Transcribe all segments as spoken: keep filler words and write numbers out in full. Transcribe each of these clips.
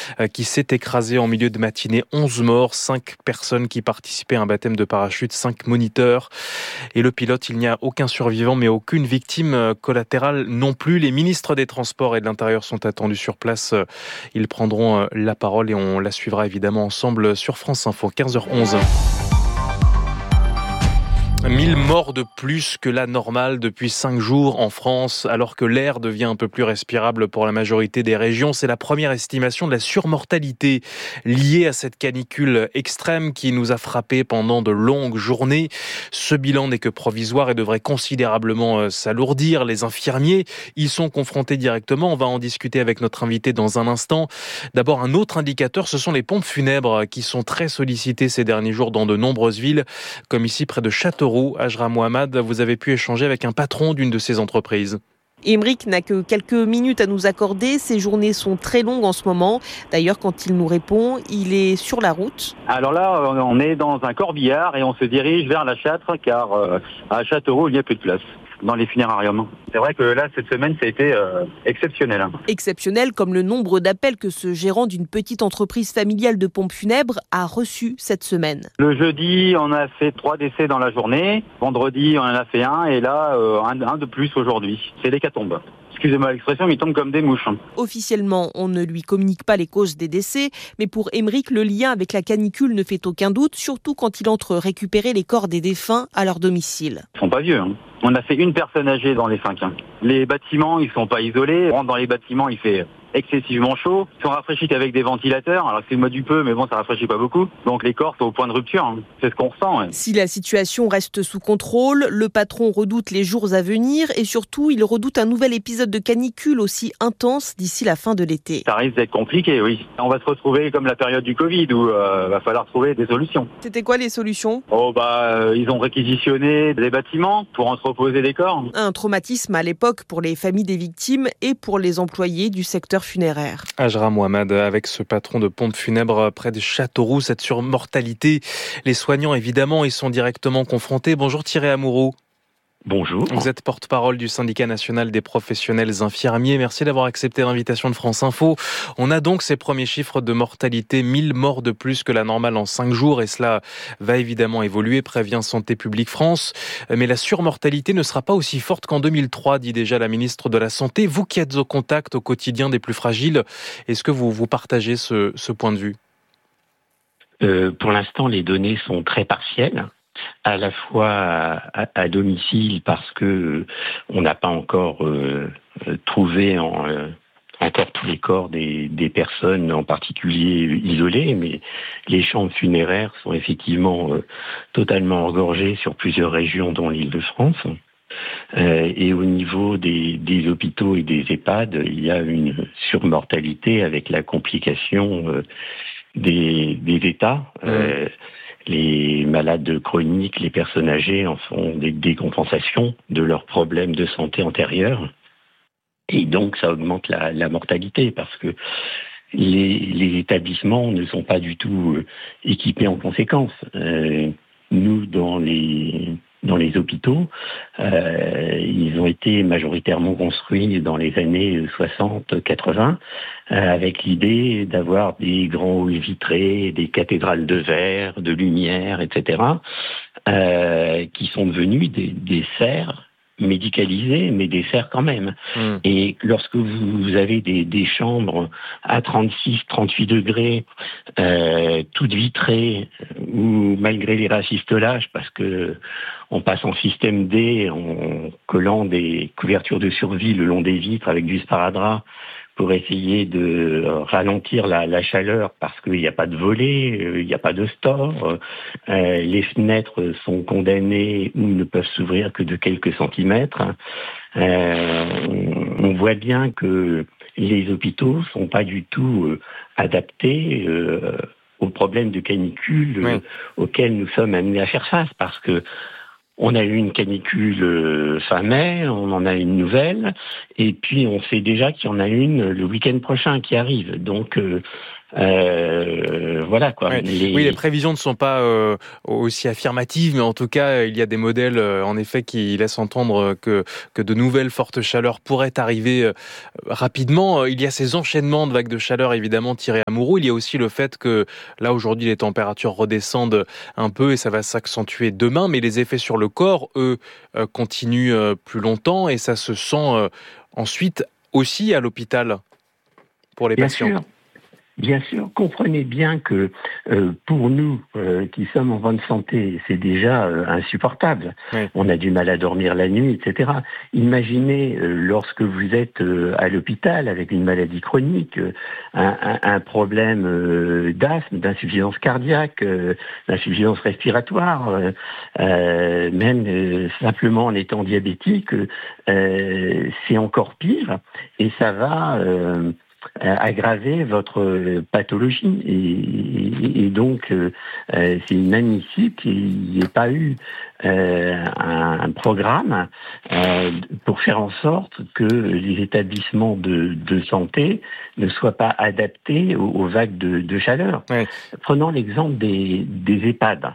euh, qui s'est écrasé en milieu de matinée. onze morts, cinq personnes qui participaient à un baptême de parachute, cinq moniteurs. Et le pilote, il n'y a aucun survivant, mais aucune victime collatérale non plus. Les ministres des Transports et de l'Intérieur sont attendus sur place. Ils prendront la parole et on la suivra évidemment ensemble sur France Info, quinze heures onze. mille morts de plus que la normale depuis cinq jours en France, alors que l'air devient un peu plus respirable pour la majorité des régions. C'est la première estimation de la surmortalité liée à cette canicule extrême qui nous a frappés pendant de longues journées. Ce bilan n'est que provisoire et devrait considérablement s'alourdir. Les infirmiers y sont confrontés directement. On va en discuter avec notre invité dans un instant. D'abord, un autre indicateur, ce sont les pompes funèbres qui sont très sollicitées ces derniers jours dans de nombreuses villes, comme ici près de Châteauroux. Ajra Mohamed, vous avez pu échanger avec un patron d'une de ces entreprises. Émeric n'a que quelques minutes à nous accorder. Ses journées sont très longues en ce moment. D'ailleurs, quand il nous répond, il est sur la route. Alors là, on est dans un corbillard et on se dirige vers la Châtre, car euh, à Châteauroux, il n'y a plus de place dans les funérariums. C'est vrai que là, cette semaine, ça a été euh, exceptionnel. Exceptionnel comme le nombre d'appels que ce gérant d'une petite entreprise familiale de pompes funèbres a reçu cette semaine. Le jeudi, on a fait trois décès dans la journée. Vendredi, on en a fait un. Et là, euh, un, un de plus aujourd'hui. C'est l'hécatombe. Excusez-moi l'expression, mais il tombe comme des mouches. Officiellement, on ne lui communique pas les causes des décès, mais pour Émeric, le lien avec la canicule ne fait aucun doute, surtout quand il entre récupérer les corps des défunts à leur domicile. Ils sont pas vieux. Hein. On a fait une personne âgée dans les cinq. Hein. Les bâtiments, ils sont pas isolés. On rentre dans les bâtiments, il fait excessivement chaud. Ils sont rafraîchis qu'avec des ventilateurs. Alors c'est le mois du peu, mais bon, ça rafraîchit pas beaucoup. Donc les corps sont au point de rupture. Hein. C'est ce qu'on ressent. Ouais. Si la situation reste sous contrôle, le patron redoute les jours à venir et surtout, il redoute un nouvel épisode de canicule aussi intense d'ici la fin de l'été. Ça risque d'être compliqué, oui. On va se retrouver comme la période du Covid où il euh, va falloir trouver des solutions. C'était quoi les solutions ? Oh bah, euh, ils ont réquisitionné des bâtiments pour entreposer des corps. Un traumatisme à l'époque pour les familles des victimes et pour les employés du secteur funéraire. Ajra Mohamed avec ce patron de pompes funèbres près de Châteauroux, cette surmortalité. Les soignants, évidemment, ils sont directement confrontés. Bonjour Thierry Amouroux. Bonjour. Vous êtes porte-parole du syndicat national des professionnels infirmiers. Merci d'avoir accepté l'invitation de France Info. On a donc ces premiers chiffres de mortalité, mille morts de plus que la normale en cinq jours et cela va évidemment évoluer, prévient Santé publique France. Mais la surmortalité ne sera pas aussi forte qu'en deux mille trois, dit déjà la ministre de la Santé. Vous qui êtes au contact au quotidien des plus fragiles, est-ce que vous, vous partagez ce, ce point de vue ? euh, Pour l'instant, les données sont très partielles. À la fois à, à domicile parce que on n'a pas encore euh, trouvé en, euh, encore tous les corps des, des personnes, en particulier isolées, mais les chambres funéraires sont effectivement euh, totalement engorgées sur plusieurs régions, dont l'Île-de-France. Euh, et au niveau des, des hôpitaux et des EHPAD, il y a une surmortalité avec la complication euh, des, des états. Euh, Les malades chroniques, les personnes âgées en font des décompensations de leurs problèmes de santé antérieurs. Et donc, ça augmente la, la mortalité parce que les, les établissements ne sont pas du tout équipés en conséquence. Euh, nous, dans les... Dans les hôpitaux, euh, ils ont été majoritairement construits dans les années soixante quatre-vingts euh, avec l'idée d'avoir des grands halls vitrés, des cathédrales de verre, de lumière, et cetera, euh, qui sont devenus des, des serres médicalisées, mais des serres quand même. Mmh. Et lorsque vous avez des, des chambres à trente-six, trente-huit degrés, euh, toutes vitrées, ou malgré les racistolages, parce que on passe en système D, en collant des couvertures de survie le long des vitres avec du sparadrap pour essayer de ralentir la, la chaleur parce qu'il n'y a pas de volets, euh, il n'y a pas de store, euh, les fenêtres sont condamnées ou ne peuvent s'ouvrir que de quelques centimètres. Euh, on, on voit bien que les hôpitaux sont pas du tout euh, adaptés euh, aux problèmes de canicule euh, oui. auxquels nous sommes amenés à faire face parce que on a eu une canicule fin mai, on en a une nouvelle, et puis on sait déjà qu'il y en a une le week-end prochain qui arrive. Donc euh, Euh, voilà quoi. Ouais. Les... Oui, les prévisions ne sont pas euh, aussi affirmatives, mais en tout cas, il y a des modèles euh, en effet qui laissent entendre que que de nouvelles fortes chaleurs pourraient arriver euh, rapidement. Il y a ces enchaînements de vagues de chaleur évidemment tirés à Mourou. Il y a aussi le fait que là aujourd'hui les températures redescendent un peu et ça va s'accentuer demain, mais les effets sur le corps, eux, euh, continuent euh, plus longtemps et ça se sent euh, ensuite aussi à l'hôpital pour les Bien patients. Sûr. Bien sûr, comprenez bien que euh, pour nous euh, qui sommes en bonne santé, c'est déjà euh, insupportable. Oui. On a du mal à dormir la nuit, et cetera. Imaginez euh, lorsque vous êtes euh, à l'hôpital avec une maladie chronique, euh, un, un, un problème euh, d'asthme, d'insuffisance cardiaque, euh, d'insuffisance respiratoire, euh, euh, même euh, simplement en étant diabétique, euh, c'est encore pire et ça va... Euh, aggraver votre pathologie et, et, et donc euh, c'est inadmissible qu'il n'y ait pas eu euh, un, un programme euh, pour faire en sorte que les établissements de, de santé ne soient pas adaptés aux, aux vagues de, de chaleur. Oui. Prenons l'exemple des, des EHPAD.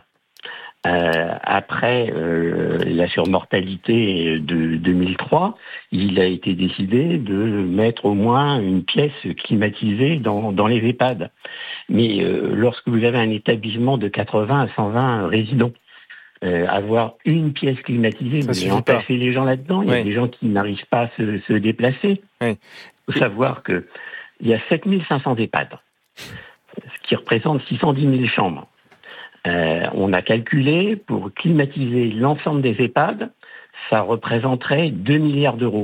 Euh, après euh, la surmortalité de deux mille trois, il a été décidé de mettre au moins une pièce climatisée dans, dans les EHPAD. Mais euh, lorsque vous avez un établissement de quatre-vingts à cent vingt résidents, euh, avoir une pièce climatisée, vous allez entasser les gens là-dedans, il y a oui. des gens qui n'arrivent pas à se, se déplacer. Il oui. faut savoir qu'il y a sept mille cinq cents EHPAD, ce qui représente six cent dix mille chambres. Euh, on a calculé, pour climatiser l'ensemble des EHPAD, ça représenterait deux milliards d'euros.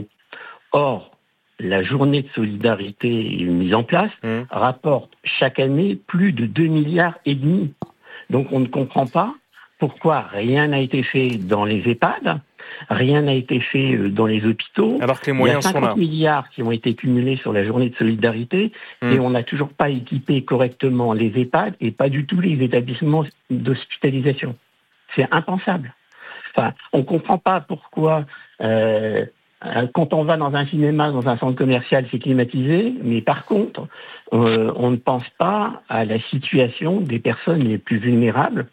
Or, la journée de solidarité mise en place mmh. rapporte chaque année plus de deux milliards et demi. Donc on ne comprend pas pourquoi rien n'a été fait dans les EHPAD, rien n'a été fait dans les hôpitaux. Alors que les moyens sont là. Il y a cinquante milliards qui ont été cumulés sur la journée de solidarité mmh. et on n'a toujours pas équipé correctement les EHPAD et pas du tout les établissements d'hospitalisation. C'est impensable. Enfin, on ne comprend pas pourquoi euh, quand on va dans un cinéma, dans un centre commercial, c'est climatisé, mais par contre, euh, on ne pense pas à la situation des personnes les plus vulnérables,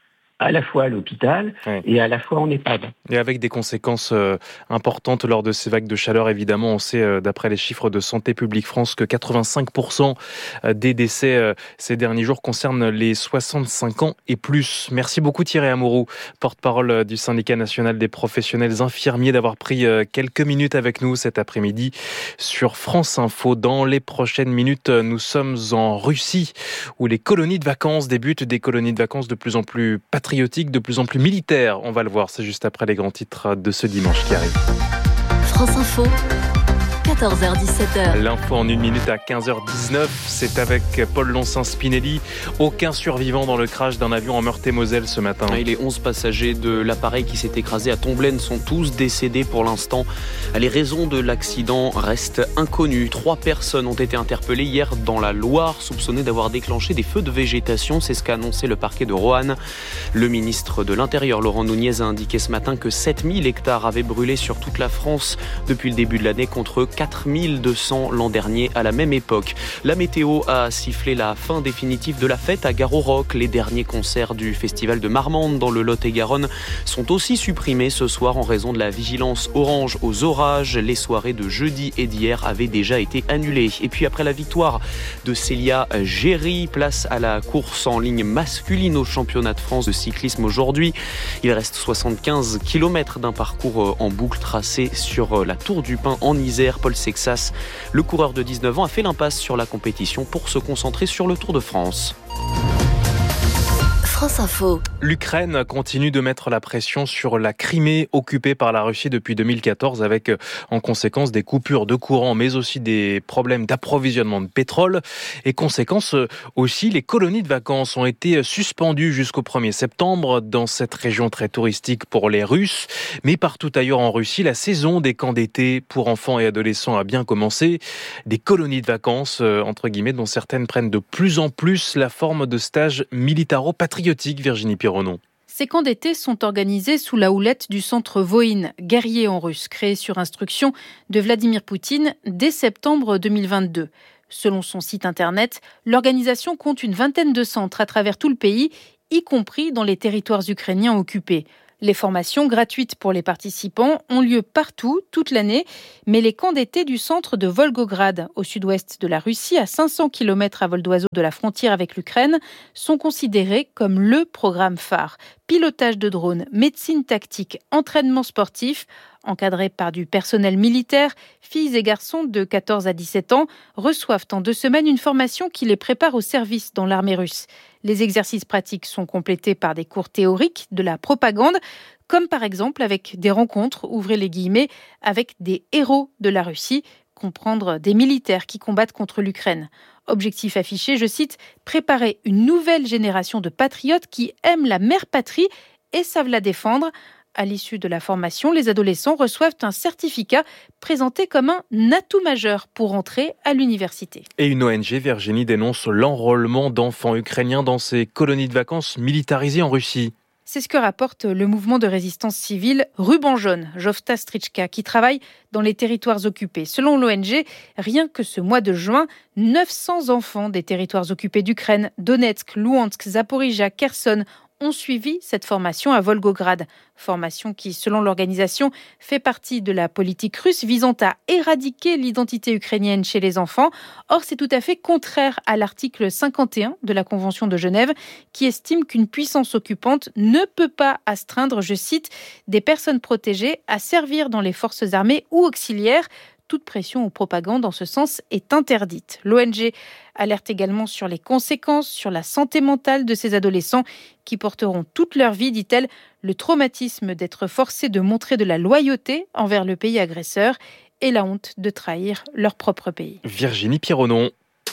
à la fois à l'hôpital oui. et à la fois en EHPAD. Et avec des conséquences euh, importantes lors de ces vagues de chaleur, évidemment. On sait, euh, d'après les chiffres de Santé publique France, que quatre-vingt-cinq pour cent des décès euh, ces derniers jours concernent les soixante-cinq ans et plus. Merci beaucoup Thierry Amouroux, porte-parole du syndicat national des professionnels infirmiers, d'avoir pris euh, quelques minutes avec nous cet après-midi sur France Info. Dans les prochaines minutes, nous sommes en Russie, où les colonies de vacances débutent, des colonies de vacances de plus en plus patriotiques, de plus en plus militaire, on va le voir, c'est juste après les grands titres de ce dimanche qui arrive. France Info, quatorze heures dix-sept heures. L'info en une minute à quinze heures dix-neuf, c'est avec Paul Loncin-Spinelli. Aucun survivant dans le crash d'un avion en Meurthe-et-Moselle ce matin. Et les onze passagers de l'appareil qui s'est écrasé à Tomblaine sont tous décédés pour l'instant. Les raisons de l'accident restent inconnues. Trois personnes ont été interpellées hier dans la Loire, soupçonnées d'avoir déclenché des feux de végétation. C'est ce qu'a annoncé le parquet de Roanne. Le ministre de l'Intérieur, Laurent Nunez, a indiqué ce matin que sept mille hectares avaient brûlé sur toute la France depuis le début de l'année, contre quatre mille deux cents l'an dernier à la même époque. La météo a sifflé la fin définitive de la fête à Gare au Roc. Les derniers concerts du festival de Marmande dans le Lot-et-Garonne sont aussi supprimés ce soir en raison de la vigilance orange aux orages. Les soirées de jeudi et d'hier avaient déjà été annulées. Et puis après la victoire de Célia Géry, place à la course en ligne masculine au championnat de France de cyclisme aujourd'hui. Il reste soixante-quinze kilomètres d'un parcours en boucle tracé sur la Tour du Pin en Isère. Paul Sexas, le coureur de dix-neuf ans, a fait l'impasse sur la compétition pour se concentrer sur le Tour de France. France Info. L'Ukraine continue de mettre la pression sur la Crimée, occupée par la Russie depuis deux mille quatorze, avec en conséquence des coupures de courant, mais aussi des problèmes d'approvisionnement de pétrole. Et conséquence aussi, les colonies de vacances ont été suspendues jusqu'au premier septembre dans cette région très touristique pour les Russes. Mais partout ailleurs en Russie, la saison des camps d'été pour enfants et adolescents a bien commencé. Des colonies de vacances, entre guillemets, dont certaines prennent de plus en plus la forme de stages militaro-patriotiques. Virginie Pironon. Ces camps d'été sont organisés sous la houlette du centre Voïne, guerrier en russe, créé sur instruction de Vladimir Poutine dès septembre deux mille vingt-deux. Selon son site internet, l'organisation compte une vingtaine de centres à travers tout le pays, y compris dans les territoires ukrainiens occupés. Les formations gratuites pour les participants ont lieu partout, toute l'année, mais les camps d'été du centre de Volgograd, au sud-ouest de la Russie, à cinq cents kilomètres à vol d'oiseau de la frontière avec l'Ukraine, sont considérés comme le programme phare. Pilotage de drones, médecine tactique, entraînement sportif, encadrés par du personnel militaire, filles et garçons de quatorze à dix-sept ans reçoivent en deux semaines une formation qui les prépare au service dans l'armée russe. Les exercices pratiques sont complétés par des cours théoriques de la propagande, comme par exemple avec des rencontres, ouvrez les guillemets, avec des héros de la Russie, comprendre des militaires qui combattent contre l'Ukraine. Objectif affiché, je cite, préparer une nouvelle génération de patriotes qui aiment la mère patrie et savent la défendre. À l'issue de la formation, les adolescents reçoivent un certificat présenté comme un atout majeur pour entrer à l'université. Et une O N G, Virginie, dénonce l'enrôlement d'enfants ukrainiens dans ces colonies de vacances militarisées en Russie. C'est ce que rapporte le mouvement de résistance civile Ruban Jaune, Jovta Strička, qui travaille dans les territoires occupés. Selon l'O N G, rien que ce mois de juin, neuf cents enfants des territoires occupés d'Ukraine, Donetsk, Louhansk, Zaporijia, Kherson, ont suivi cette formation à Volgograd. Formation qui, selon l'organisation, fait partie de la politique russe visant à éradiquer l'identité ukrainienne chez les enfants. Or, c'est tout à fait contraire à l'article cinquante et un de la Convention de Genève qui estime qu'une puissance occupante ne peut pas astreindre, je cite, des personnes protégées à servir dans les forces armées ou auxiliaires. Toute pression ou propagande en ce sens est interdite. L'O N G alerte également sur les conséquences sur la santé mentale de ces adolescents qui porteront toute leur vie, dit-elle, le traumatisme d'être forcés de montrer de la loyauté envers le pays agresseur et la honte de trahir leur propre pays. Virginie Pironon.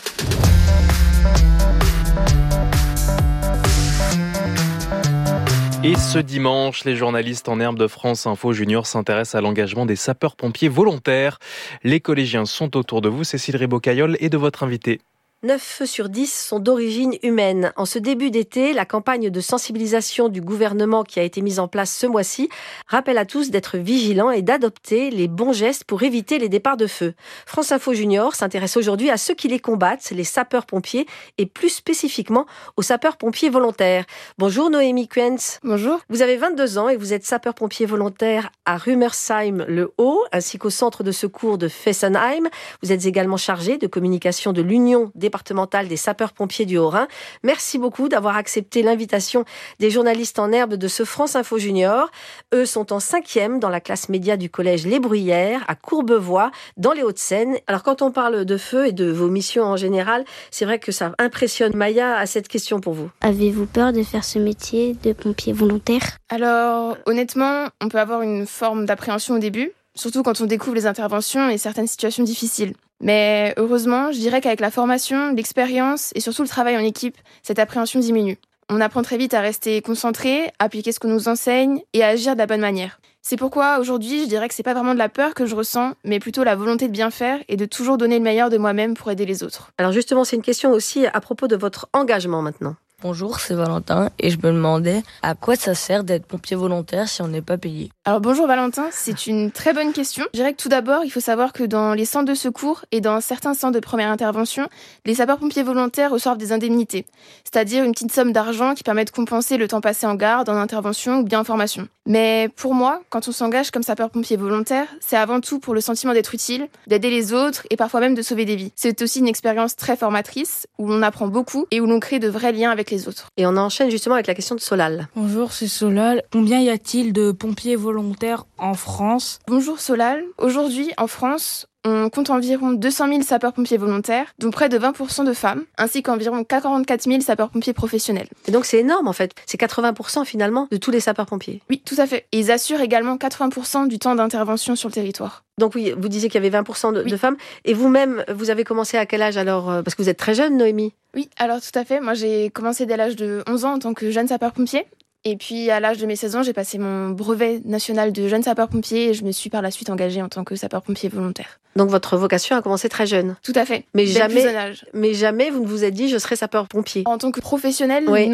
Et ce dimanche, les journalistes en herbe de France Info Junior s'intéressent à l'engagement des sapeurs-pompiers volontaires. Les collégiens sont autour de vous, Cécile Ribaud-Caillol, et de votre invité. neuf feux sur dix sont d'origine humaine. En ce début d'été, la campagne de sensibilisation du gouvernement qui a été mise en place ce mois-ci rappelle à tous d'être vigilants et d'adopter les bons gestes pour éviter les départs de feu. France Info Junior s'intéresse aujourd'hui à ceux qui les combattent, les sapeurs-pompiers, et plus spécifiquement aux sapeurs-pompiers volontaires. Bonjour Noémie Kuentz. Bonjour. Vous avez vingt-deux ans et vous êtes sapeur-pompier volontaire à Rumersheim-le-Haut, ainsi qu'au centre de secours de Fessenheim. Vous êtes également chargé de communication de l'Union départementale des sapeurs-pompiers du Haut-Rhin. Merci beaucoup d'avoir accepté l'invitation des journalistes en herbe de ce France Info Junior. Eux sont en cinquième dans la classe média du collège Les Bruyères à Courbevoie, dans les Hauts-de-Seine. Alors quand on parle de feu et de vos missions en général, c'est vrai que ça impressionne. Maya a cette question pour vous. Avez-vous peur de faire ce métier de pompier volontaire ? Alors honnêtement, on peut avoir une forme d'appréhension au début, surtout quand on découvre les interventions et certaines situations difficiles. Mais heureusement, je dirais qu'avec la formation, l'expérience et surtout le travail en équipe, cette appréhension diminue. On apprend très vite à rester concentré, à appliquer ce qu'on nous enseigne et à agir de la bonne manière. C'est pourquoi aujourd'hui, je dirais que c'est pas vraiment de la peur que je ressens, mais plutôt la volonté de bien faire et de toujours donner le meilleur de moi-même pour aider les autres. Alors justement, c'est une question aussi à propos de votre engagement maintenant. Bonjour, c'est Valentin et je me demandais à quoi ça sert d'être pompier volontaire si on n'est pas payé. Alors bonjour Valentin, c'est une très bonne question. Je dirais que tout d'abord, il faut savoir que dans les centres de secours et dans certains centres de première intervention, les sapeurs-pompiers volontaires reçoivent des indemnités, c'est-à-dire une petite somme d'argent qui permet de compenser le temps passé en garde, en intervention ou bien en formation. Mais pour moi, quand on s'engage comme sapeur-pompier volontaire, c'est avant tout pour le sentiment d'être utile, d'aider les autres et parfois même de sauver des vies. C'est aussi une expérience très formatrice où l'on apprend beaucoup et où l'on crée de vrais liens avec les autres. Et on enchaîne justement avec la question de Solal. Bonjour, c'est Solal. Combien y a-t-il de pompiers volontaires en France ? Bonjour Solal. Aujourd'hui, en France, on compte environ deux cent mille sapeurs-pompiers volontaires, dont près de vingt pour cent de femmes, ainsi qu'environ quarante-quatre mille sapeurs-pompiers professionnels. Et donc c'est énorme en fait, c'est quatre-vingts pour cent finalement de tous les sapeurs-pompiers. Oui, tout à fait. Et ils assurent également quatre-vingts pour cent du temps d'intervention sur le territoire. Donc oui, vous disiez qu'il y avait vingt pour cent de, oui. de femmes. Et vous-même, vous avez commencé à quel âge alors ? Parce que vous êtes très jeune, Noémie. Oui, alors tout à fait. Moi j'ai commencé dès l'âge de onze ans en tant que jeune sapeur-pompier. Et puis, à l'âge de mes seize ans, j'ai passé mon brevet national de jeune sapeur-pompier et je me suis par la suite engagée en tant que sapeur-pompier volontaire. Donc, votre vocation a commencé très jeune. Tout à fait. Mais Dès jamais, plus jeune âge. mais jamais vous ne vous êtes dit, je serai sapeur-pompier. En tant que professionnel, oui. non.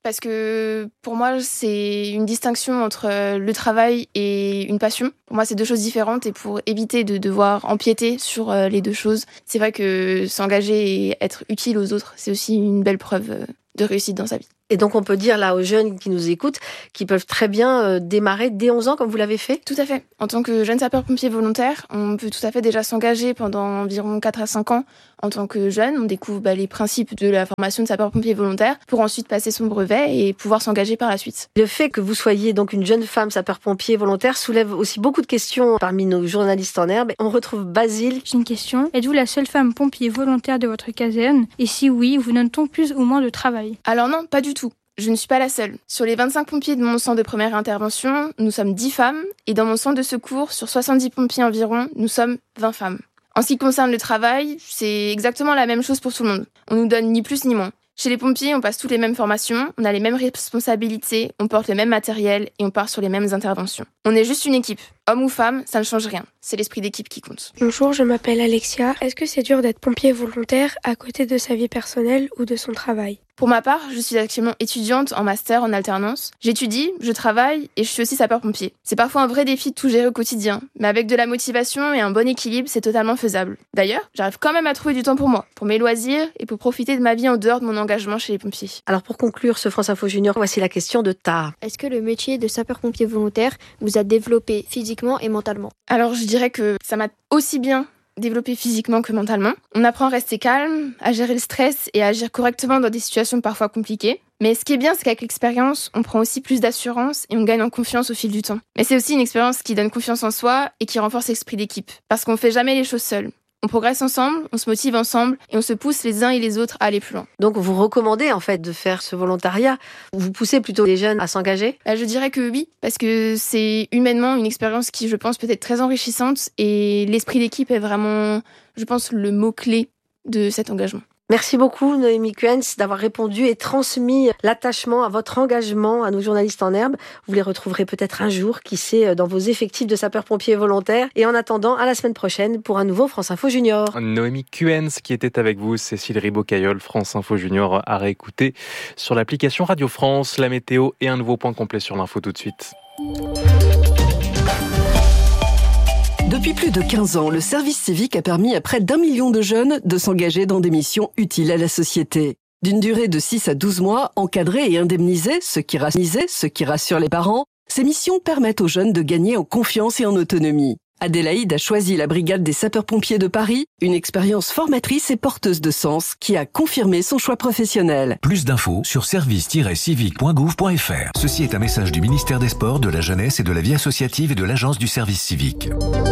parce que pour moi, c'est une distinction entre le travail et une passion. Pour moi, c'est deux choses différentes et pour éviter de devoir empiéter sur les deux choses, c'est vrai que s'engager et être utile aux autres, c'est aussi une belle preuve de réussite dans sa vie. Et donc on peut dire là aux jeunes qui nous écoutent qu'ils peuvent très bien euh, démarrer dès onze ans comme vous l'avez fait ? Tout à fait. En tant que jeune sapeur-pompier volontaire, on peut tout à fait déjà s'engager pendant environ quatre à cinq ans en tant que jeune. On découvre bah, les principes de la formation de sapeur-pompier volontaire pour ensuite passer son brevet et pouvoir s'engager par la suite. Le fait que vous soyez donc une jeune femme sapeur-pompier volontaire soulève aussi beaucoup de questions parmi nos journalistes en herbe. On retrouve Basile. J'ai une question. Êtes-vous la seule femme pompier volontaire de votre caserne ? Et si oui, vous donne-t-on plus ou moins de travail ? Alors non, pas du tout. Je ne suis pas la seule. Sur les vingt-cinq pompiers de mon centre de première intervention, nous sommes dix femmes et dans mon centre de secours, sur soixante-dix pompiers environ, nous sommes vingt femmes. En ce qui concerne le travail, c'est exactement la même chose pour tout le monde. On nous donne ni plus ni moins. Chez les pompiers, on passe toutes les mêmes formations, on a les mêmes responsabilités, on porte le même matériel et on part sur les mêmes interventions. On est juste une équipe. Homme ou femme, ça ne change rien. C'est l'esprit d'équipe qui compte. Bonjour, je m'appelle Alexia. Est-ce que c'est dur d'être pompier volontaire à côté de sa vie personnelle ou de son travail ? Pour ma part, je suis actuellement étudiante en master en alternance. J'étudie, je travaille et je suis aussi sapeur-pompier. C'est parfois un vrai défi de tout gérer au quotidien, mais avec de la motivation et un bon équilibre, c'est totalement faisable. D'ailleurs, j'arrive quand même à trouver du temps pour moi, pour mes loisirs et pour profiter de ma vie en dehors de mon engagement chez les pompiers. Alors pour conclure ce France Info Junior, voici la question de Tara. Est-ce que le métier de sapeur-pompier volontaire vous a développé physiquement et mentalement ? Alors je dirais que ça m'a aussi bien développer physiquement que mentalement. On apprend à rester calme, à gérer le stress et à agir correctement dans des situations parfois compliquées. Mais ce qui est bien, c'est qu'avec l'expérience, on prend aussi plus d'assurance et on gagne en confiance au fil du temps. Mais c'est aussi une expérience qui donne confiance en soi et qui renforce l'esprit d'équipe. Parce qu'on fait jamais les choses seuls. On progresse ensemble, on se motive ensemble et on se pousse les uns et les autres à aller plus loin. Donc vous recommandez en fait de faire ce volontariat ? Vous poussez plutôt les jeunes à s'engager ? Bah, je dirais que oui, parce que c'est humainement une expérience qui, je pense, peut être très enrichissante et l'esprit d'équipe est vraiment, je pense, le mot-clé de cet engagement. Merci beaucoup Noémie Kuens d'avoir répondu et transmis l'attachement à votre engagement à nos journalistes en herbe. Vous les retrouverez peut-être un jour, qui sait, dans vos effectifs de sapeurs-pompiers volontaires. Et en attendant, à la semaine prochaine pour un nouveau France Info Junior. Noémie Kuens qui était avec vous, Cécile Ribaud-Caillol, France Info Junior à réécouter sur l'application Radio France, la météo et un nouveau point complet sur l'info tout de suite. Depuis plus de quinze ans, le service civique a permis à près d'un million de jeunes de s'engager dans des missions utiles à la société. D'une durée de six à douze mois, encadrées et indemnisées, ce qui rassure, ce qui rassure les parents, ces missions permettent aux jeunes de gagner en confiance et en autonomie. Adélaïde a choisi la brigade des sapeurs-pompiers de Paris, une expérience formatrice et porteuse de sens qui a confirmé son choix professionnel. Plus d'infos sur service tiret civique point gouv point f r. Ceci est un message du ministère des Sports, de la Jeunesse et de la Vie associative et de l'Agence du service civique.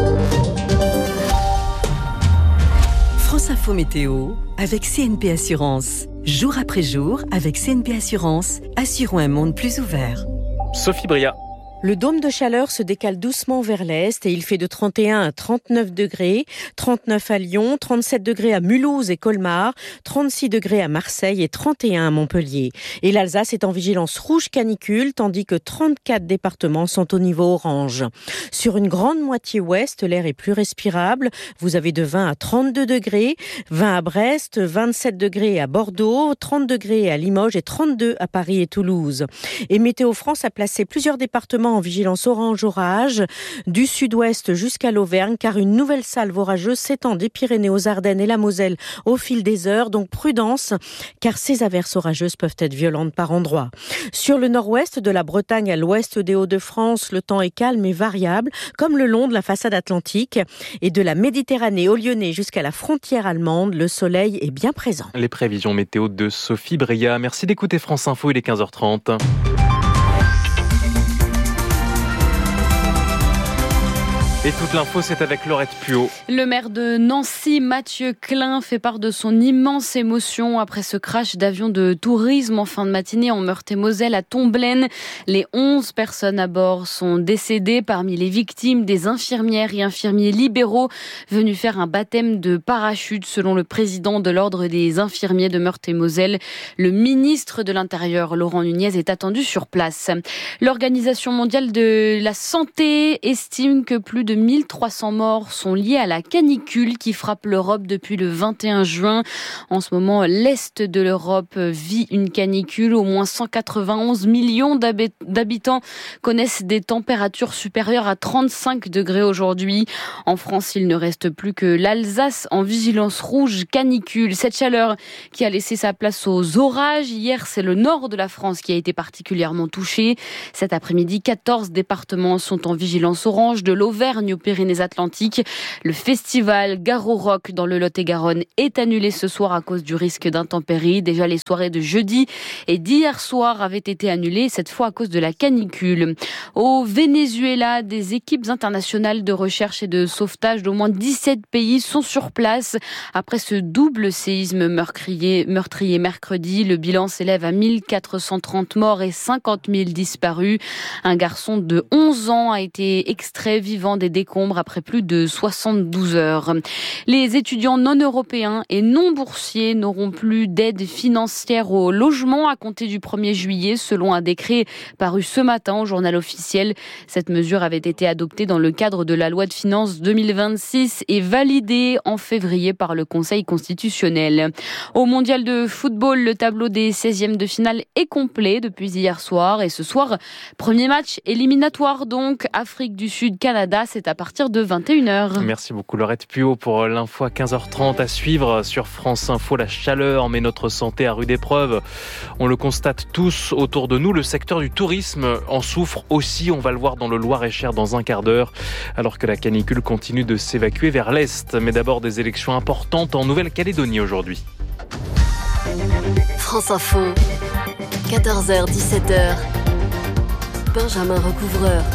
France Info Météo avec C N P Assurance. Jour après jour, avec C N P Assurance, assurons un monde plus ouvert. Sophie Bria. Le dôme de chaleur se décale doucement vers l'est et il fait de trente et un à trente-neuf degrés, trente-neuf à Lyon, trente-sept degrés à Mulhouse et Colmar, trente-six degrés à Marseille et trente et un à Montpellier. Et l'Alsace est en vigilance rouge canicule, tandis que trente-quatre départements sont au niveau orange. Sur une grande moitié ouest, l'air est plus respirable. Vous avez de vingt à trente-deux degrés, vingt à Brest, vingt-sept degrés à Bordeaux, trente degrés à Limoges et trente-deux à Paris et Toulouse. Et Météo France a placé plusieurs départements en vigilance orange orage, du sud-ouest jusqu'à l'Auvergne, car une nouvelle salve orageuse s'étend des Pyrénées aux Ardennes et la Moselle au fil des heures. Donc prudence, car ces averses orageuses peuvent être violentes par endroits. Sur le nord-ouest de la Bretagne à l'ouest des Hauts-de-France, le temps est calme et variable, comme le long de la façade atlantique. Et de la Méditerranée au Lyonnais jusqu'à la frontière allemande, le soleil est bien présent. Les prévisions météo de Sophie Bria. Merci d'écouter France Info, il est quinze heures trente. Et toute l'info, c'est avec Laurette Puot. Le maire de Nancy, Mathieu Klein, fait part de son immense émotion après ce crash d'avion de tourisme en fin de matinée en Meurthe-et-Moselle à Tomblaine. Les onze personnes à bord sont décédées. Parmi les victimes, des infirmières et infirmiers libéraux venus faire un baptême de parachute, selon le président de l'Ordre des infirmiers de Meurthe-et-Moselle. Le ministre de l'Intérieur, Laurent Nunez, est attendu sur place. L'Organisation mondiale de la santé estime que plus de de mille trois cents morts sont liés à la canicule qui frappe l'Europe depuis le vingt et un juin. En ce moment, l'Est de l'Europe vit une canicule. Au moins cent quatre-vingt-onze millions d'habitants connaissent des températures supérieures à trente-cinq degrés aujourd'hui. En France, il ne reste plus que l'Alsace en vigilance rouge canicule. Cette chaleur qui a laissé sa place aux orages. Hier, c'est le nord de la France qui a été particulièrement touché. Cet après-midi, quatorze départements sont en vigilance orange, de l'Auvergne aux Pyrénées-Atlantiques. Le festival Garo Rock dans le Lot-et-Garonne est annulé ce soir à cause du risque d'intempéries. Déjà, les soirées de jeudi et d'hier soir avaient été annulées, cette fois à cause de la canicule. Au Venezuela, des équipes internationales de recherche et de sauvetage d'au moins dix-sept pays sont sur place. Après ce double séisme meurtrier, meurtrier mercredi, le bilan s'élève à mille quatre cent trente morts et cinquante mille disparus. Un garçon de onze ans a été extrait vivant des décombres après plus de soixante-douze heures. Les étudiants non européens et non boursiers n'auront plus d'aide financière au logement à compter du premier juillet, selon un décret paru ce matin au journal officiel. Cette mesure avait été adoptée dans le cadre de la loi de finances deux mille vingt-six et validée en février par le Conseil constitutionnel. Au mondial de football, le tableau des seizièmes de finale est complet depuis hier soir. Et ce soir, premier match éliminatoire donc, Afrique du Sud-Canada, c'est à partir de vingt et une heures. Merci beaucoup Laurette Puot pour l'info à quinze heures trente à suivre sur France Info. La chaleur met notre santé à rude épreuve. On le constate tous autour de nous. Le secteur du tourisme en souffre aussi. On va le voir dans le Loir-et-Cher dans un quart d'heure, alors que la canicule continue de s'évacuer vers l'Est. Mais d'abord des élections importantes en Nouvelle-Calédonie aujourd'hui. France Info, quatorze heures dix-sept heures. Benjamin Recouvreur.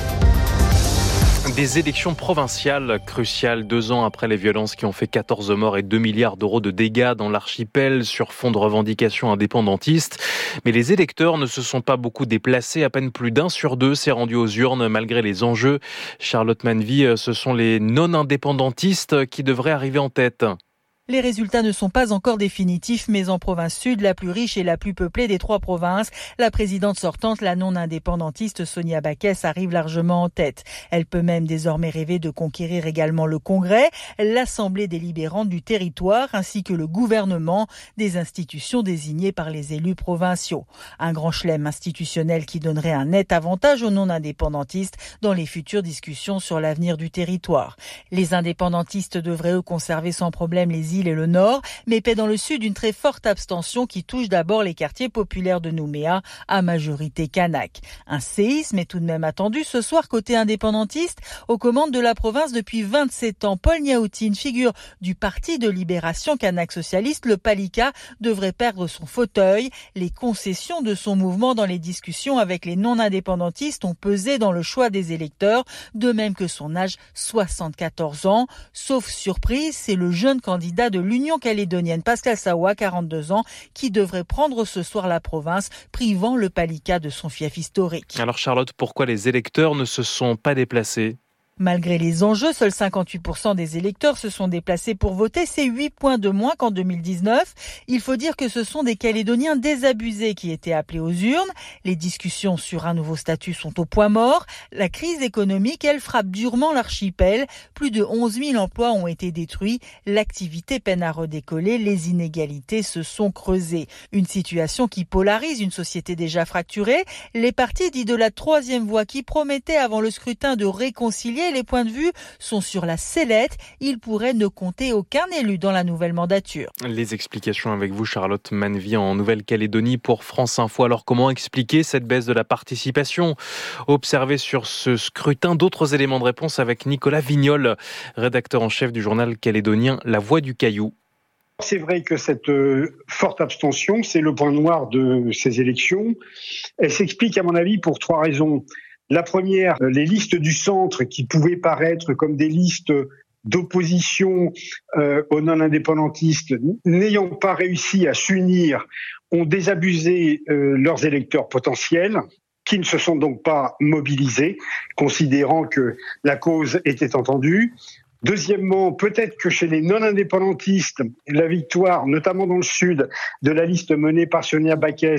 Des élections provinciales cruciales deux ans après les violences qui ont fait quatorze morts et deux milliards d'euros de dégâts dans l'archipel sur fond de revendications indépendantistes. Mais les électeurs ne se sont pas beaucoup déplacés. À peine plus d'un sur deux s'est rendu aux urnes malgré les enjeux. Charlotte Manvy, ce sont les non-indépendantistes qui devraient arriver en tête. Les résultats ne sont pas encore définitifs, mais en province sud, la plus riche et la plus peuplée des trois provinces, la présidente sortante, la non-indépendantiste Sonia Backès, arrive largement en tête. Elle peut même désormais rêver de conquérir également le Congrès, l'Assemblée délibérante du territoire, ainsi que le gouvernement, des institutions désignées par les élus provinciaux. Un grand chelem institutionnel qui donnerait un net avantage aux non-indépendantistes dans les futures discussions sur l'avenir du territoire. Les indépendantistes devraient eux conserver sans problème les îles et le Nord, mais paient dans le Sud une très forte abstention qui touche d'abord les quartiers populaires de Nouméa, à majorité kanak. Un séisme est tout de même attendu ce soir côté indépendantiste, aux commandes de la province depuis vingt-sept ans. Paul Niaoutine, figure du Parti de libération kanak socialiste, le Palika, devrait perdre son fauteuil. Les concessions de son mouvement dans les discussions avec les non-indépendantistes ont pesé dans le choix des électeurs, de même que son âge, soixante-quatorze ans. Sauf surprise, c'est le jeune candidat de l'Union calédonienne, Pascal Sawa, quarante-deux ans, qui devrait prendre ce soir la province, privant le Palika de son fief historique. Alors Charlotte, pourquoi les électeurs ne se sont pas déplacés ? Malgré les enjeux, seuls cinquante-huit pour cent des électeurs se sont déplacés pour voter. C'est huit points de moins qu'en deux mille dix-neuf. Il faut dire que ce sont des Calédoniens désabusés qui étaient appelés aux urnes. Les discussions sur un nouveau statut sont au point mort. La crise économique, elle, frappe durement l'archipel. Plus de onze mille emplois ont été détruits. L'activité peine à redécoller. Les inégalités se sont creusées. Une situation qui polarise une société déjà fracturée. Les partis dits de la troisième voie qui promettaient avant le scrutin de réconcilier, les points de vue sont sur la sellette. Il pourrait ne compter aucun élu dans la nouvelle mandature. Les explications avec vous, Charlotte Manvy, en Nouvelle-Calédonie pour France Info. Alors, comment expliquer cette baisse de la participation observée sur ce scrutin? D'autres éléments de réponse avec Nicolas Vignol, rédacteur en chef du journal calédonien La Voix du Caillou. C'est vrai que cette forte abstention, c'est le point noir de ces élections. Elle s'explique, à mon avis, pour trois raisons. La première, les listes du centre qui pouvaient paraître comme des listes d'opposition euh, aux non-indépendantistes, n'ayant pas réussi à s'unir, ont désabusé euh, leurs électeurs potentiels, qui ne se sont donc pas mobilisés, considérant que la cause était entendue. Deuxièmement, peut-être que chez les non-indépendantistes, la victoire, notamment dans le Sud, de la liste menée par Sonia Backès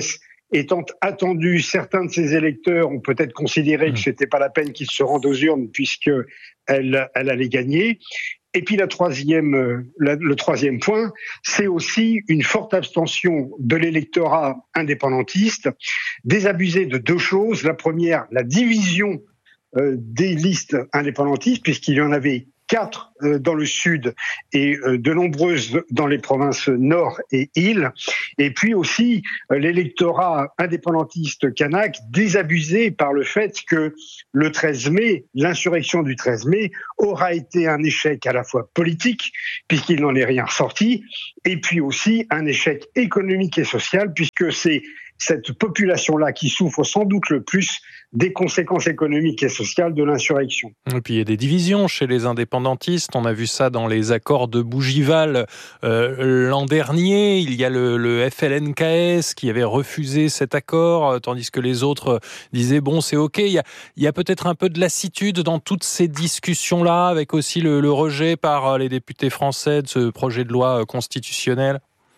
étant attendu, certains de ses électeurs ont peut-être considéré que c'était pas la peine qu'ils se rendent aux urnes puisque elle, elle allait gagner. Et puis la troisième, la, le troisième point, c'est aussi une forte abstention de l'électorat indépendantiste, désabusé de deux choses. La première, la division euh, des listes indépendantistes, puisqu'il y en avait quatre euh, dans le sud et euh, de nombreuses dans les provinces nord et île. Et puis aussi euh, l'électorat indépendantiste kanak désabusé par le fait que le treize mai, l'insurrection du treize mai, aura été un échec à la fois politique, puisqu'il n'en est rien ressorti, et puis aussi un échec économique et social, puisque c'est cette population-là qui souffre sans doute le plus des conséquences économiques et sociales de l'insurrection. Et puis il y a des divisions chez les indépendantistes. On a vu ça dans les accords de Bougival euh, l'an dernier. Il y a le, le F L N K S qui avait refusé cet accord, tandis que les autres disaient bon, c'est ok. Il y a, il y a peut-être un peu de lassitude dans toutes ces discussions-là, avec aussi le, le rejet par les députés français de ce projet de loi constitutionnel.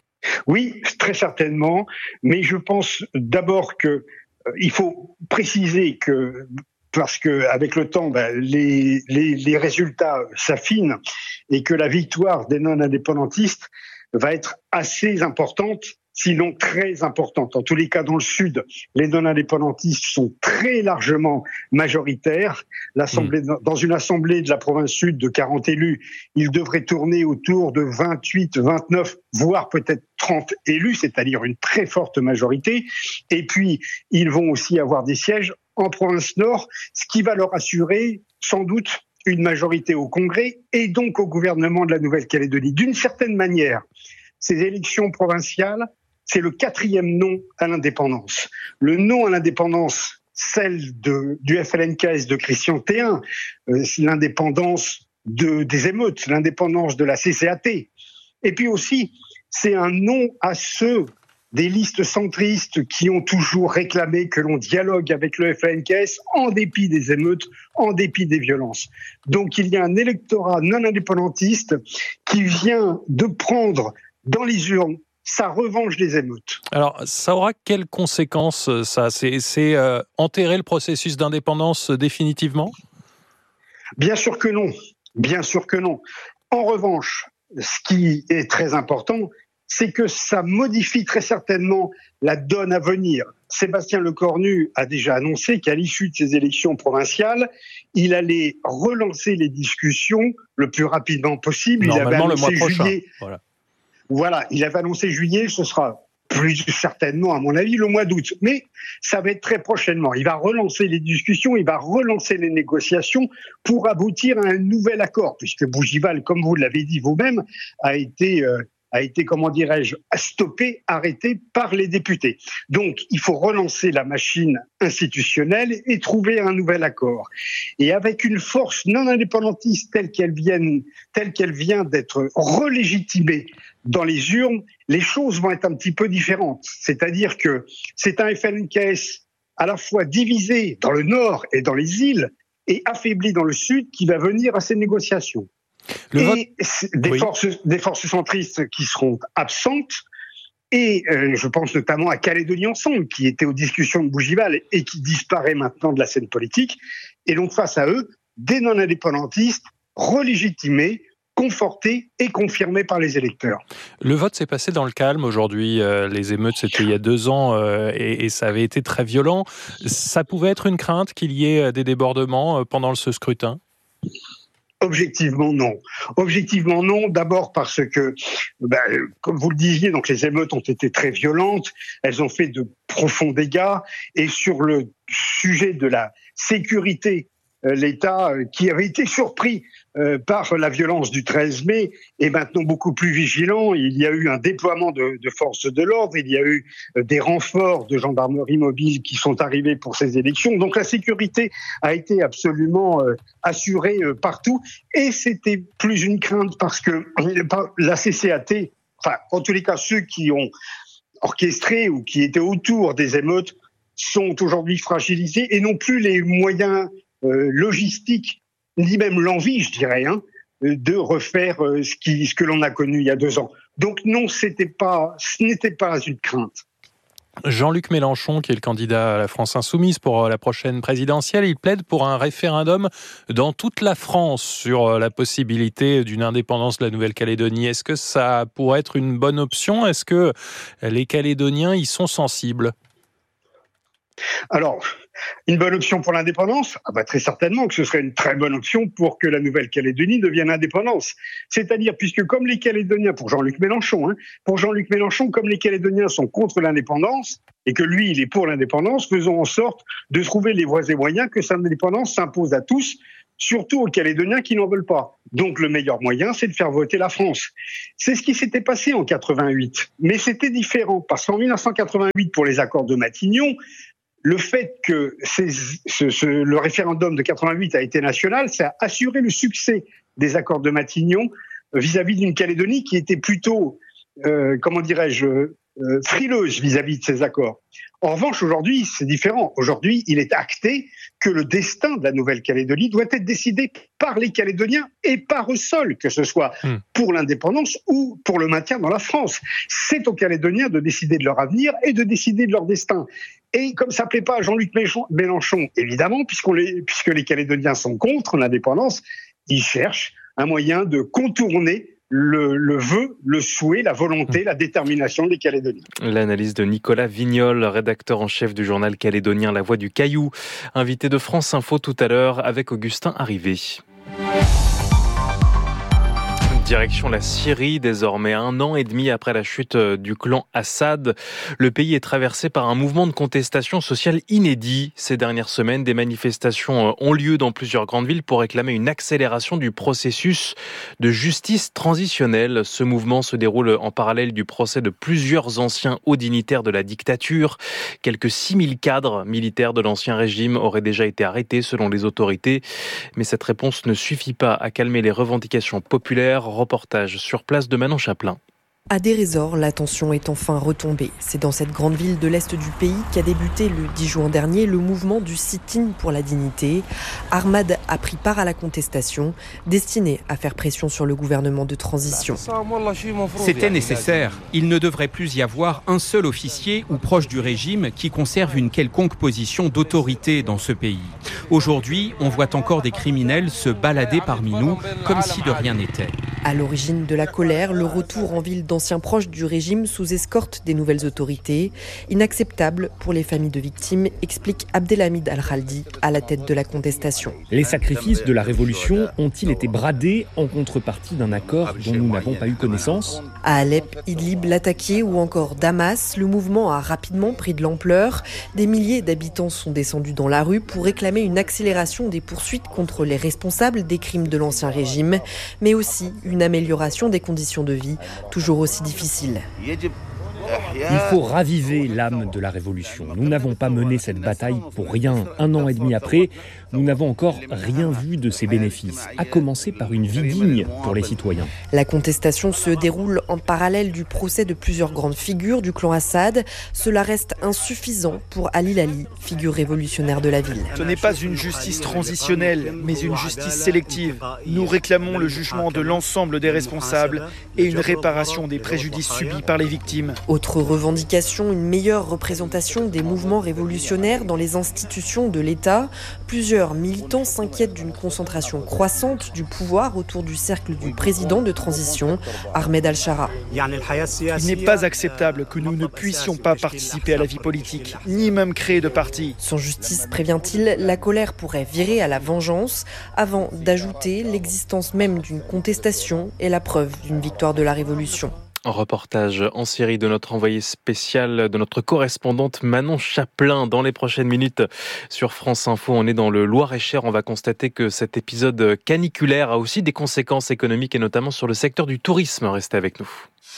Oui, très certainement, mais je pense d'abord que euh, il faut préciser que parce que avec le temps, ben, les, les, les résultats s'affinent et que la victoire des non-indépendantistes va être assez importante, sinon très importante. En tous les cas, dans le Sud, les non-indépendantistes sont très largement majoritaires. L'assemblée, mmh. Dans une assemblée de la province Sud de quarante élus, ils devraient tourner autour de vingt-huit, vingt-neuf, voire peut-être trente élus, c'est-à-dire une très forte majorité. Et puis, ils vont aussi avoir des sièges en province Nord, ce qui va leur assurer sans doute une majorité au Congrès et donc au gouvernement de la Nouvelle-Calédonie. D'une certaine manière, ces élections provinciales, c'est le quatrième non à l'indépendance. Le non à l'indépendance, celle de, du F L N K S de Christian Théin, euh, l'indépendance de, des émeutes, l'indépendance de la C C A T. Et puis aussi, c'est un non à ceux des listes centristes qui ont toujours réclamé que l'on dialogue avec le F L N K S en dépit des émeutes, en dépit des violences. Donc il y a un électorat non indépendantiste qui vient de prendre dans les urnes sa revanche des émeutes. Alors, ça aura quelles conséquences, ça ? C'est, c'est euh, enterrer le processus d'indépendance définitivement ? Bien sûr que non. Bien sûr que non. En revanche, ce qui est très important, c'est que ça modifie très certainement la donne à venir. Sébastien Lecornu a déjà annoncé qu'à l'issue de ces élections provinciales, il allait relancer les discussions le plus rapidement possible. Normalement, il avait annoncé le mois prochain. Juillet. Voilà. Voilà, il avait annoncé juillet, ce sera plus certainement, à mon avis, le mois d'août. Mais ça va être très prochainement. Il va relancer les discussions, il va relancer les négociations pour aboutir à un nouvel accord, puisque Bougival, comme vous l'avez dit vous-même, a été... Euh, a été, comment dirais-je, stoppé, arrêté par les députés. Donc, il faut relancer la machine institutionnelle et trouver un nouvel accord. Et avec une force non indépendantiste telle qu'elle vient, telle qu'elle vient d'être relégitimée dans les urnes, les choses vont être un petit peu différentes. C'est-à-dire que c'est un F L N K S à la fois divisé dans le nord et dans les îles et affaibli dans le sud qui va venir à ces négociations. Le et vote... des, oui. forces, des forces centristes qui seront absentes, et euh, je pense notamment à Calédonie Ensemble, qui était aux discussions de Bougival et qui disparaît maintenant de la scène politique, et donc face à eux, des non-indépendantistes relégitimés, confortés et confirmés par les électeurs. Le vote s'est passé dans le calme aujourd'hui. Euh, les émeutes, c'était il y a deux ans euh, et, et ça avait été très violent. Ça pouvait être une crainte qu'il y ait des débordements euh, pendant ce scrutin ? Objectivement, non. Objectivement, non. D'abord parce que, ben, comme vous le disiez, donc les émeutes ont été très violentes. Elles ont fait de profonds dégâts. Et sur le sujet de la sécurité, l'État, qui avait été surpris par la violence du treize mai, est maintenant beaucoup plus vigilant. Il y a eu un déploiement de, de forces de l'ordre, il y a eu des renforts de gendarmerie mobile qui sont arrivés pour ces élections. Donc la sécurité a été absolument assurée partout. Et c'était plus une crainte parce que la C C A T, enfin en tous les cas ceux qui ont orchestré ou qui étaient autour des émeutes, sont aujourd'hui fragilisés et n'ont plus les moyens Euh, logistique, ni même l'envie, je dirais, hein, de refaire euh, ce, qui, ce que l'on a connu il y a deux ans. Donc non, c'était pas, ce n'était pas une crainte. Jean-Luc Mélenchon, qui est le candidat à la France Insoumise pour la prochaine présidentielle, il plaide pour un référendum dans toute la France sur la possibilité d'une indépendance de la Nouvelle-Calédonie. Est-ce que ça pourrait être une bonne option ? Est-ce que les Calédoniens y sont sensibles ? Alors, une bonne option pour l'indépendance ? Ah bah très certainement que ce serait une très bonne option pour que la Nouvelle-Calédonie devienne indépendance. C'est-à-dire, puisque comme les Calédoniens, pour Jean-Luc Mélenchon, hein, pour Jean-Luc Mélenchon, comme les Calédoniens sont contre l'indépendance, et que lui, il est pour l'indépendance, faisons en sorte de trouver les voies et moyens que cette indépendance s'impose à tous, surtout aux Calédoniens qui n'en veulent pas. Donc le meilleur moyen, c'est de faire voter la France. C'est ce qui s'était passé en quatre-vingt-huit. Mais c'était différent, parce qu'en dix-neuf cent quatre-vingt-huit, pour les accords de Matignon, le fait que ces, ce, ce, le référendum de quatre-vingt-huit a été national, ça a assuré le succès des accords de Matignon vis-à-vis d'une Calédonie qui était plutôt, euh, comment dirais-je, euh, frileuse vis-à-vis de ces accords. En revanche, aujourd'hui, c'est différent. Aujourd'hui, il est acté que le destin de la Nouvelle-Calédonie doit être décidé par les Calédoniens et par eux seuls, que ce soit mmh. pour l'indépendance ou pour le maintien dans la France. C'est aux Calédoniens de décider de leur avenir et de décider de leur destin. Et comme ça ne plaît pas à Jean-Luc Mélenchon, évidemment, puisqu'on les, puisque les Calédoniens sont contre l'indépendance, ils cherchent un moyen de contourner Le, le vœu, le souhait, la volonté, la détermination des Calédoniens. L'analyse de Nicolas Vignol, rédacteur en chef du journal calédonien La Voix du Caillou, invité de France Info tout à l'heure avec Augustin Arrivé. Direction la Syrie, désormais un an et demi après la chute du clan Assad. Le pays est traversé par un mouvement de contestation sociale inédit. Ces dernières semaines, des manifestations ont lieu dans plusieurs grandes villes pour réclamer une accélération du processus de justice transitionnelle. Ce mouvement se déroule en parallèle du procès de plusieurs anciens hauts dignitaires de la dictature. Quelques six mille cadres militaires de l'ancien régime auraient déjà été arrêtés selon les autorités. Mais cette réponse ne suffit pas à calmer les revendications populaires. Reportage sur place de Manon Chaplin. À Dérésor, la tension est enfin retombée. C'est dans cette grande ville de l'Est du pays qu'a débuté le dix juin dernier le mouvement du sit-in pour la dignité. Ahmad a pris part à la contestation, destinée à faire pression sur le gouvernement de transition. C'était nécessaire. Il ne devrait plus y avoir un seul officier ou proche du régime qui conserve une quelconque position d'autorité dans ce pays. Aujourd'hui, on voit encore des criminels se balader parmi nous comme si de rien n'était. À l'origine de la colère, le retour en ville d'anciens proches du régime sous escorte des nouvelles autorités. Inacceptable pour les familles de victimes, explique Abdelhamid Al-Khaldi, à la tête de la contestation. Les sacrifices de la révolution ont-ils été bradés en contrepartie d'un accord dont nous n'avons pas eu connaissance ? À Alep, Idlib, Latakia ou encore Damas, le mouvement a rapidement pris de l'ampleur. Des milliers d'habitants sont descendus dans la rue pour réclamer une accélération des poursuites contre les responsables des crimes de l'ancien régime, mais aussi une amélioration des conditions de vie, toujours aussi difficiles. Il faut raviver l'âme de la révolution. Nous n'avons pas mené cette bataille pour rien. Un an et demi après, nous n'avons encore rien vu de ses bénéfices, à commencer par une vie digne pour les citoyens. La contestation se déroule en parallèle du procès de plusieurs grandes figures du clan Assad. Cela reste insuffisant pour Ali Lali, figure révolutionnaire de la ville. Ce n'est pas une justice transitionnelle, mais une justice sélective. Nous réclamons le jugement de l'ensemble des responsables et une réparation des préjudices subis par les victimes. Autre revendication, une meilleure représentation des mouvements révolutionnaires dans les institutions de l'État. Plusieurs militants s'inquiètent d'une concentration croissante du pouvoir autour du cercle du président de transition, Ahmed Al-Shara. Il n'est pas acceptable que nous ne puissions pas participer à la vie politique, ni même créer de parti. Sans justice, prévient-il, la colère pourrait virer à la vengeance, avant d'ajouter l'existence même d'une contestation et la preuve d'une victoire de la révolution. Reportage en Syrie de notre envoyé spécial, de notre correspondante Manon Chaplin. Dans les prochaines minutes sur France Info, on est dans le Loir-et-Cher. On va constater que cet épisode caniculaire a aussi des conséquences économiques et notamment sur le secteur du tourisme. Restez avec nous.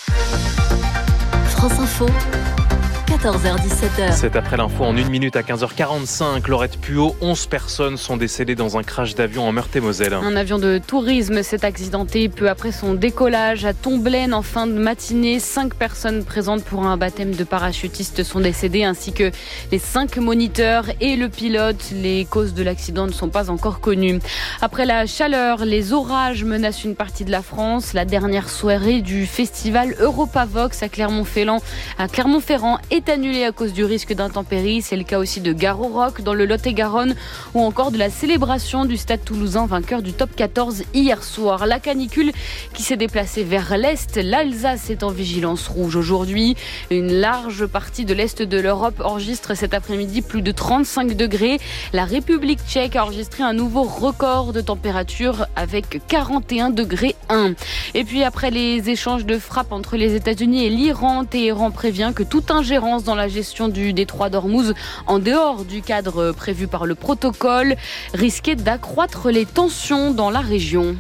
France Info. quatorze heures dix-sept heures. C'est après l'info en une minute à quinze heures quarante-cinq. Laurette Puot, onze personnes sont décédées dans un crash d'avion en Meurthe-et-Moselle. Un avion de tourisme s'est accidenté peu après son décollage à Tomblaine en fin de matinée. Cinq personnes présentes pour un baptême de parachutistes sont décédées, ainsi que les cinq moniteurs et le pilote. Les causes de l'accident ne sont pas encore connues. Après la chaleur, les orages menacent une partie de la France. La dernière soirée du festival Europavox à Clermont-Ferrand, à Clermont-Ferrand est annulée à cause du risque d'intempéries. C'est le cas aussi de Garo Rock dans le Lot-et-Garonne ou encore de la célébration du Stade Toulousain vainqueur du top quatorze hier soir. La canicule qui s'est déplacée vers l'Est. L'Alsace est en vigilance rouge aujourd'hui. Une large partie de l'Est de l'Europe enregistre cet après-midi plus de trente-cinq degrés. La République tchèque a enregistré un nouveau record de température avec quarante et un degrés un. Et puis après les échanges de frappes entre les États-Unis et l'Iran, Téhéran prévient que toute ingérence dans la gestion du détroit d'Ormuz en dehors du cadre prévu par le protocole risquait d'accroître les tensions dans la région.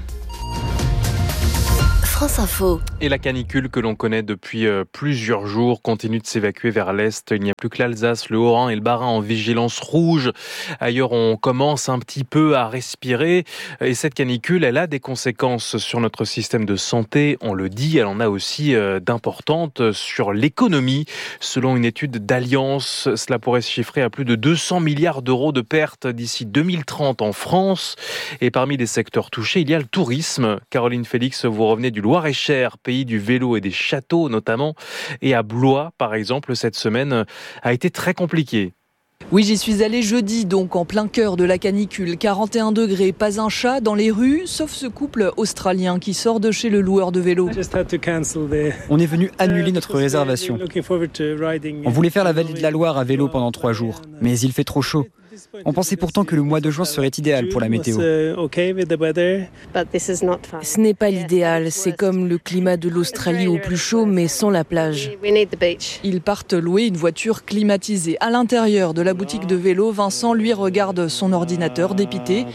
France Info. Et la canicule que l'on connaît depuis euh, plusieurs jours continue de s'évacuer vers l'Est. Il n'y a plus que l'Alsace, le Haut-Rhin et le Bas-Rhin en vigilance rouge. Ailleurs, on commence un petit peu à respirer. Et cette canicule, elle a des conséquences sur notre système de santé. On le dit, elle en a aussi euh, d'importantes sur l'économie. Selon une étude d'Alliance, cela pourrait se chiffrer à plus de deux cents milliards d'euros de pertes d'ici deux mille trente en France. Et parmi les secteurs touchés, il y a le tourisme. Caroline Félix, vous revenez du Loir-et-Cher, pays du vélo et des châteaux notamment. Et à Blois, par exemple, cette semaine a été très compliquée. Oui, j'y suis allée jeudi, donc en plein cœur de la canicule. quarante et un degrés, pas un chat dans les rues, sauf ce couple australien qui sort de chez le loueur de vélo. On est venu annuler notre réservation. On voulait faire la vallée de la Loire à vélo pendant trois jours, mais il fait trop chaud. On pensait pourtant que le mois de juin serait idéal pour la météo. Ce n'est pas l'idéal, c'est comme le climat de l'Australie au plus chaud, mais sans la plage. Ils partent louer une voiture climatisée. À l'intérieur de la boutique de vélo, Vincent, lui, regarde son ordinateur dépité.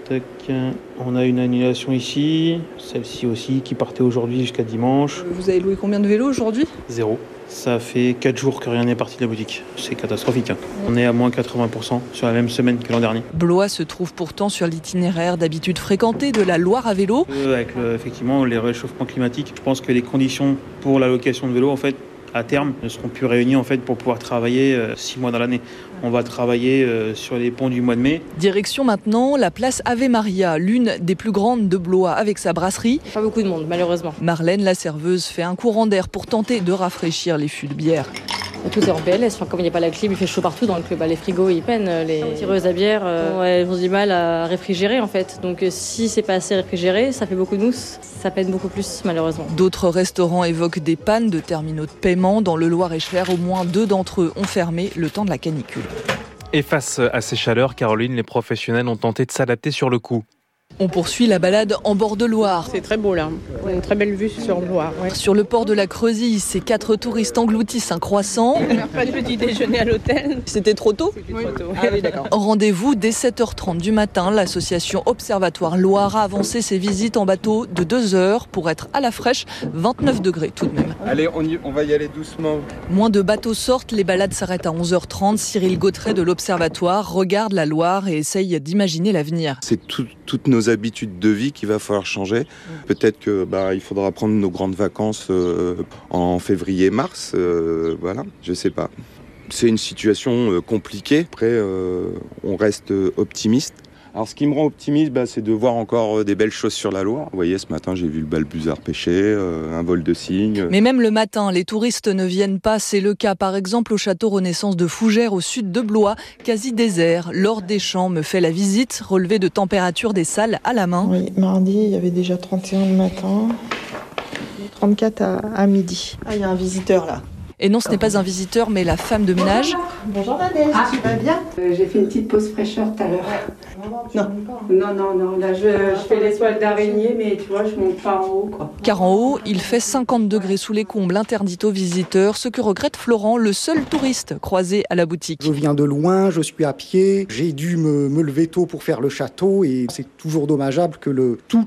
On a une annulation ici, celle-ci aussi qui partait aujourd'hui jusqu'à dimanche. Vous avez loué combien de vélos aujourd'hui ? Zéro. Ça fait quatre jours que rien n'est parti de la boutique. C'est catastrophique. Hein. On est à moins quatre-vingts pour cent sur la même semaine que l'an dernier. Blois se trouve pourtant sur l'itinéraire d'habitude fréquenté de la Loire à vélo. Euh, avec le, effectivement les réchauffements climatiques, je pense que les conditions pour la location de vélo, en fait, à terme, ne seront plus réunies en fait, pour pouvoir travailler euh, six mois dans l'année. On va travailler euh, sur les ponts du mois de mai. Direction maintenant la place Ave Maria, l'une des plus grandes de Blois, avec sa brasserie. Pas beaucoup de monde, malheureusement. Marlène, la serveuse, fait un courant d'air pour tenter de rafraîchir les fûts de bière. Tout est en P L S, enfin, comme il n'y a pas la clim, il fait chaut partout, donc bah, les frigos ils peinent, les tireuses à bière euh, ouais, elles ont du mal à réfrigérer en fait. Donc euh, si c'est pas assez réfrigéré, ça fait beaucoup de mousse, ça peine beaucoup plus malheureusement. D'autres restaurants évoquent des pannes de terminaux de paiement. Dans le Loir-et-Cher, au moins deux d'entre eux ont fermé le temps de la canicule. Et face à ces chaleurs, Caroline, les professionnels ont tenté de s'adapter sur le coup. On poursuit la balade en bord de Loire. C'est très beau là, on a une très belle vue sur Loire. Ouais. Sur le port de la Creusille, ces quatre touristes engloutissent un croissant. Pas de petit déjeuner à l'hôtel. C'était trop tôt ? Oui. Trop tôt. Ah oui, d'accord. Rendez-vous dès sept heures trente du matin. L'association Observatoire Loire a avancé ses visites en bateau de deux heures pour être à la fraîche, vingt-neuf degrés tout de même. Allez, on, y, on va y aller doucement. Moins de bateaux sortent, les balades s'arrêtent à onze heures trente. Cyril Gautret de l'Observatoire regarde la Loire et essaye d'imaginer l'avenir. C'est tout, toutes nos habitudes de vie qu'il va falloir changer. Peut-être que bah, il faudra prendre nos grandes vacances euh, en février-mars. Euh, voilà, je sais pas. C'est une situation euh, compliquée. Après, euh, on reste optimiste. Alors, ce qui me rend optimiste, bah, c'est de voir encore des belles choses sur la Loire. Vous voyez, ce matin, j'ai vu le balbuzard pêcher, euh, un vol de cygnes. Mais même le matin, les touristes ne viennent pas. C'est le cas, par exemple, au château Renaissance de Fougères, au sud de Blois, quasi désert. Laure Deschamps me fait la visite, relevé de température des salles à la main. Oui, mardi, il y avait déjà trente et un le matin, trente-quatre à, à midi. Ah, il y a un visiteur là. Et non, ce n'est pas un visiteur, mais la femme de ménage. Bonjour Nadège, ah, tu vas bien? euh, J'ai fait une petite pause fraîcheur tout à l'heure. Non, non, non, non, là je, je fais les toiles d'araignée, mais tu vois, je monte pas en haut, quoi. Car en haut, il fait cinquante degrés sous les combles, interdit aux visiteurs, ce que regrette Florent, le seul touriste croisé à la boutique. Je viens de loin, je suis à pied, j'ai dû me, me lever tôt pour faire le château et c'est toujours dommageable que le tout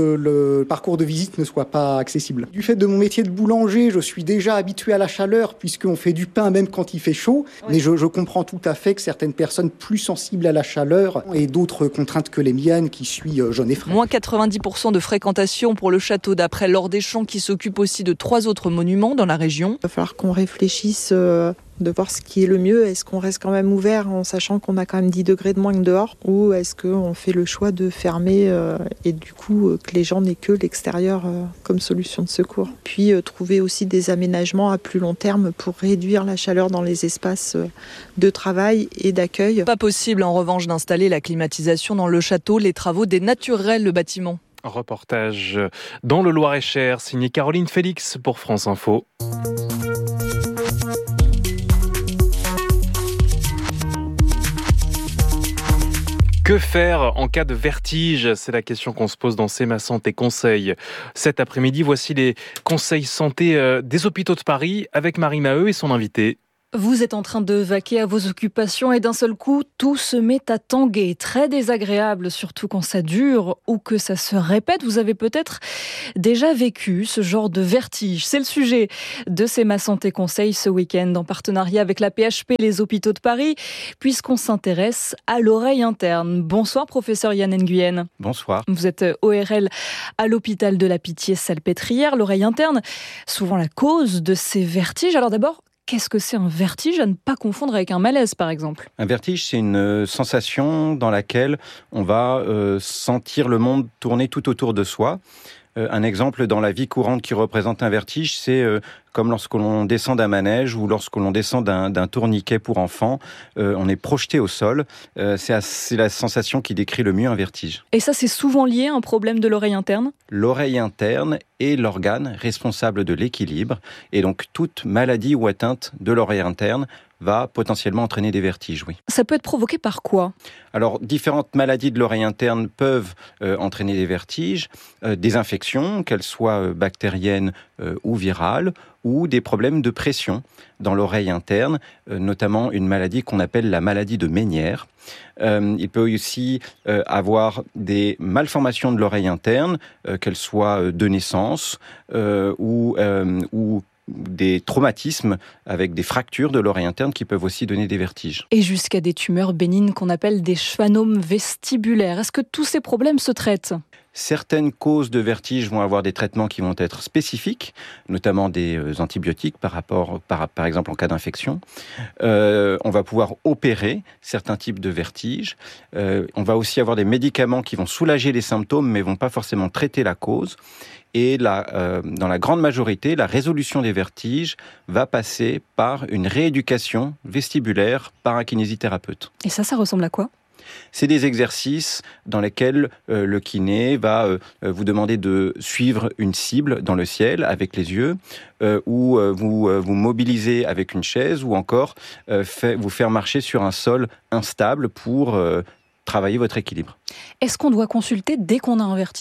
le parcours de visite ne soit pas accessible. Du fait de mon métier de boulanger, je suis déjà habitué à la chaleur puisqu'on fait du pain même quand il fait chaud. Oui. Mais je, je comprends tout à fait que certaines personnes plus sensibles à la chaleur aient d'autres contraintes que les miennes qui suis jeune et frais. Moins quatre-vingt-dix pour cent de fréquentation pour le château d'après Laure Deschamps qui s'occupe aussi de trois autres monuments dans la région. Il va falloir qu'on réfléchisse euh, de voir ce qui est le mieux. Est-ce qu'on reste quand même ouvert en sachant qu'on a quand même dix degrés de moins que dehors, ou est-ce qu'on fait le choix de fermer euh, et du coup euh, que les gens n'aient que l'extérieur euh, comme solution de secours. Puis euh, trouver aussi des aménagements à plus long terme pour réduire la chaleur dans les espaces euh, de travail et d'accueil. Pas possible en revanche d'installer la climatisation dans le château, les travaux dénatureraient le bâtiment. Reportage dans le Loir-et-Cher, signé Caroline Félix pour France Info. Que faire en cas de vertige ? C'est la question qu'on se pose dans C'est ma santé conseil. Cet après-midi, voici les conseils santé des hôpitaux de Paris avec Marie Maheu et son invité. Vous êtes en train de vaquer à vos occupations et d'un seul coup, tout se met à tanguer. Très désagréable, surtout quand ça dure ou que ça se répète. Vous avez peut-être déjà vécu ce genre de vertige. C'est le sujet de C'est ma santé conseil ce week-end en partenariat avec la P H P, les hôpitaux de Paris, puisqu'on s'intéresse à l'oreille interne. Bonsoir, professeur Yann Nguyen. Bonsoir. Vous êtes O R L à l'hôpital de la Pitié-Salpêtrière. L'oreille interne, souvent la cause de ces vertiges. Alors d'abord, qu'est-ce que c'est un vertige à ne pas confondre avec un malaise, par exemple ? Un vertige, c'est une sensation dans laquelle on va euh, sentir le monde tourner tout autour de soi. Euh, un exemple dans la vie courante qui représente un vertige, c'est euh, comme lorsque l'on descend d'un manège ou lorsque l'on descend d'un, d'un tourniquet pour enfants, euh, on est projeté au sol. Euh, c'est, c'est la sensation qui décrit le mieux un vertige. Et ça, c'est souvent lié à un problème de l'oreille interne ? L'oreille interne est l'organe responsable de l'équilibre. Et donc, toute maladie ou atteinte de l'oreille interne va potentiellement entraîner des vertiges, oui. Ça peut être provoqué par quoi ? Alors, différentes maladies de l'oreille interne peuvent euh, entraîner des vertiges, euh, des infections, qu'elles soient euh, bactériennes euh, ou virales, ou des problèmes de pression dans l'oreille interne, euh, notamment une maladie qu'on appelle la maladie de Ménière. Euh, il peut aussi euh, avoir des malformations de l'oreille interne, euh, qu'elles soient de naissance euh, ou, euh, ou des traumatismes avec des fractures de l'oreille interne qui peuvent aussi donner des vertiges. Et jusqu'à des tumeurs bénignes qu'on appelle des schwannomes vestibulaires. Est-ce que tous ces problèmes se traitent ? Certaines causes de vertige vont avoir des traitements qui vont être spécifiques, notamment des antibiotiques par rapport, par, par exemple en cas d'infection. Euh, on va pouvoir opérer certains types de vertiges. Euh, on va aussi avoir des médicaments qui vont soulager les symptômes, mais vont pas forcément traiter la cause. Et la, euh, dans la grande majorité, la résolution des vertiges va passer par une rééducation vestibulaire par un kinésithérapeute. Et ça, ça ressemble à quoi ? C'est des exercices dans lesquels euh, le kiné va euh, vous demander de suivre une cible dans le ciel avec les yeux, euh, ou euh, vous euh, vous mobiliser avec une chaise, ou encore euh, fait, vous faire marcher sur un sol instable pour euh, travailler votre équilibre. Est-ce qu'on doit consulter dès qu'on a un vertige ?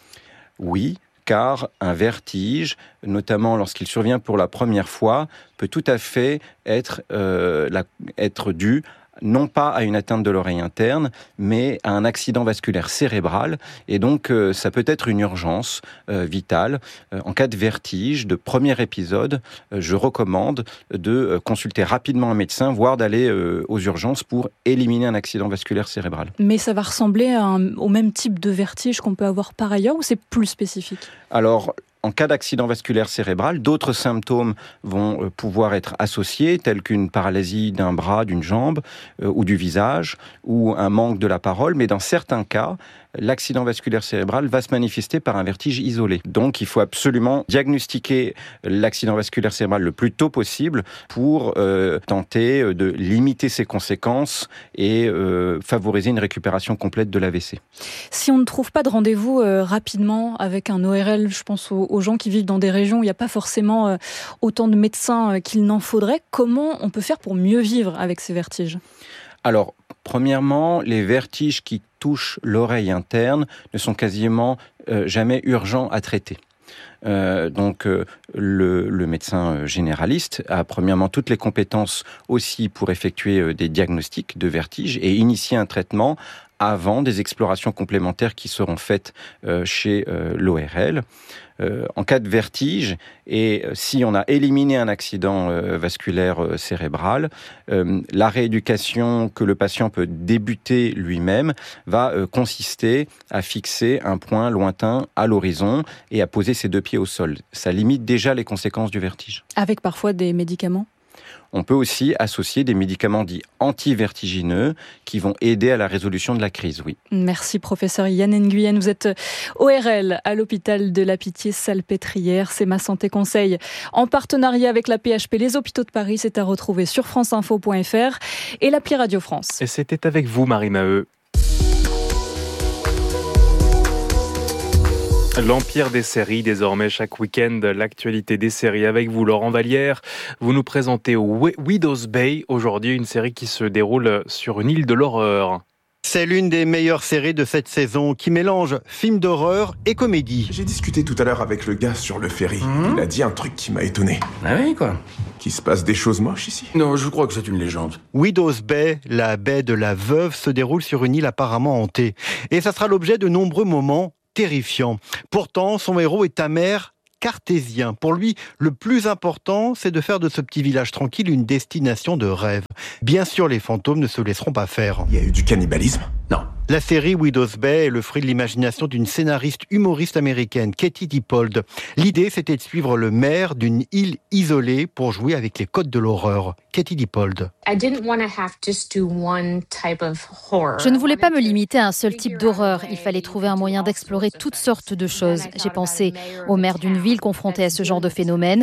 Oui, car un vertige, notamment lorsqu'il survient pour la première fois, peut tout à fait être, euh, la, être dû non pas à une atteinte de l'oreille interne, mais à un accident vasculaire cérébral. Et donc, euh, ça peut être une urgence euh, vitale. Euh, en cas de vertige, de premier épisode, euh, je recommande de euh, consulter rapidement un médecin, voire d'aller euh, aux urgences pour éliminer un accident vasculaire cérébral. Mais ça va ressembler à un, au même type de vertige qu'on peut avoir par ailleurs, ou c'est plus spécifique ? Alors, en cas d'accident vasculaire cérébral, d'autres symptômes vont pouvoir être associés, tels qu'une paralysie d'un bras, d'une jambe euh, ou du visage, ou un manque de la parole. Mais dans certains cas, l'accident vasculaire cérébral va se manifester par un vertige isolé. Donc, il faut absolument diagnostiquer l'accident vasculaire cérébral le plus tôt possible pour euh, tenter de limiter ses conséquences et euh, favoriser une récupération complète de l'A V C. Si on ne trouve pas de rendez-vous euh, rapidement avec un O R L, je pense aux, aux gens qui vivent dans des régions où il n'y a pas forcément euh, autant de médecins euh, qu'il n'en faudrait, comment on peut faire pour mieux vivre avec ces vertiges ? Alors, premièrement, les vertiges qui touchent l'oreille interne ne sont quasiment euh, jamais urgents à traiter. Euh, donc euh, le, le médecin généraliste a premièrement toutes les compétences aussi pour effectuer euh, des diagnostics de vertige et initier un traitement avant des explorations complémentaires qui seront faites euh, chez euh, l'O R L. Euh, en cas de vertige, et euh, si on a éliminé un accident euh, vasculaire euh, cérébral, euh, la rééducation que le patient peut débuter lui-même va euh, consister à fixer un point lointain à l'horizon et à poser ses deux pieds au sol. Ça limite déjà les conséquences du vertige. Avec parfois des médicaments ? On peut aussi associer des médicaments dits antivertigineux qui vont aider à la résolution de la crise, oui. Merci professeur Yann Nguyen. Vous êtes O R L à l'hôpital de la Pitié-Salpêtrière. C'est Ma Santé Conseil en partenariat avec la P H P, les hôpitaux de Paris. C'est à retrouver sur franceinfo point f r et l'appli Radio France. Et c'était avec vous, Marie Maheu. L'Empire des séries, désormais chaque week-end, l'actualité des séries avec vous, Laurent Vallière. Vous nous présentez Widow's Bay, aujourd'hui une série qui se déroule sur une île de l'horreur. C'est l'une des meilleures séries de cette saison qui mélange film d'horreur et comédie. J'ai discuté tout à l'heure avec le gars sur le ferry. Mmh. Il a dit un truc qui m'a étonné. Ah oui, quoi? Qu'il se passe des choses moches ici? Non, je crois que c'est une légende. Widow's Bay, la baie de la veuve, se déroule sur une île apparemment hantée. Et ça sera l'objet de nombreux moments terrifiant. Pourtant, son héros est amer, cartésien. Pour lui, le plus important, c'est de faire de ce petit village tranquille une destination de rêve. Bien sûr, les fantômes ne se laisseront pas faire. Il y a eu du cannibalisme? Non. La série Widow's Bay est le fruit de l'imagination d'une scénariste humoriste américaine, Katie Dippold. L'idée, c'était de suivre le maire d'une île isolée pour jouer avec les codes de l'horreur. Katie Dippold. Je ne voulais pas me limiter à un seul type d'horreur. Il fallait trouver un moyen d'explorer toutes sortes de choses. J'ai pensé au maire d'une ville confronté à ce genre de phénomène.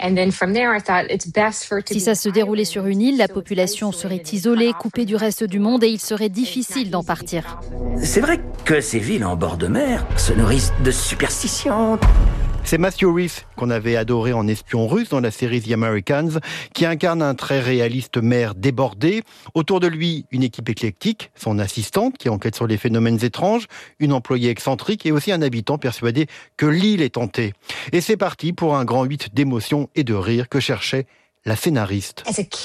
Si ça se déroulait sur une île, la population serait isolée, coupée du reste du monde et il serait difficile d'en partir. C'est vrai que ces villes en bord de mer se nourrissent de superstitions. C'est Matthew Rhys, qu'on avait adoré en espion russe dans la série The Americans, qui incarne un très réaliste maire débordé. Autour de lui, une équipe éclectique, son assistante qui enquête sur les phénomènes étranges, une employée excentrique et aussi un habitant persuadé que l'île est hantée. Et c'est parti pour un grand huit d'émotion et de rire que cherchait la scénariste.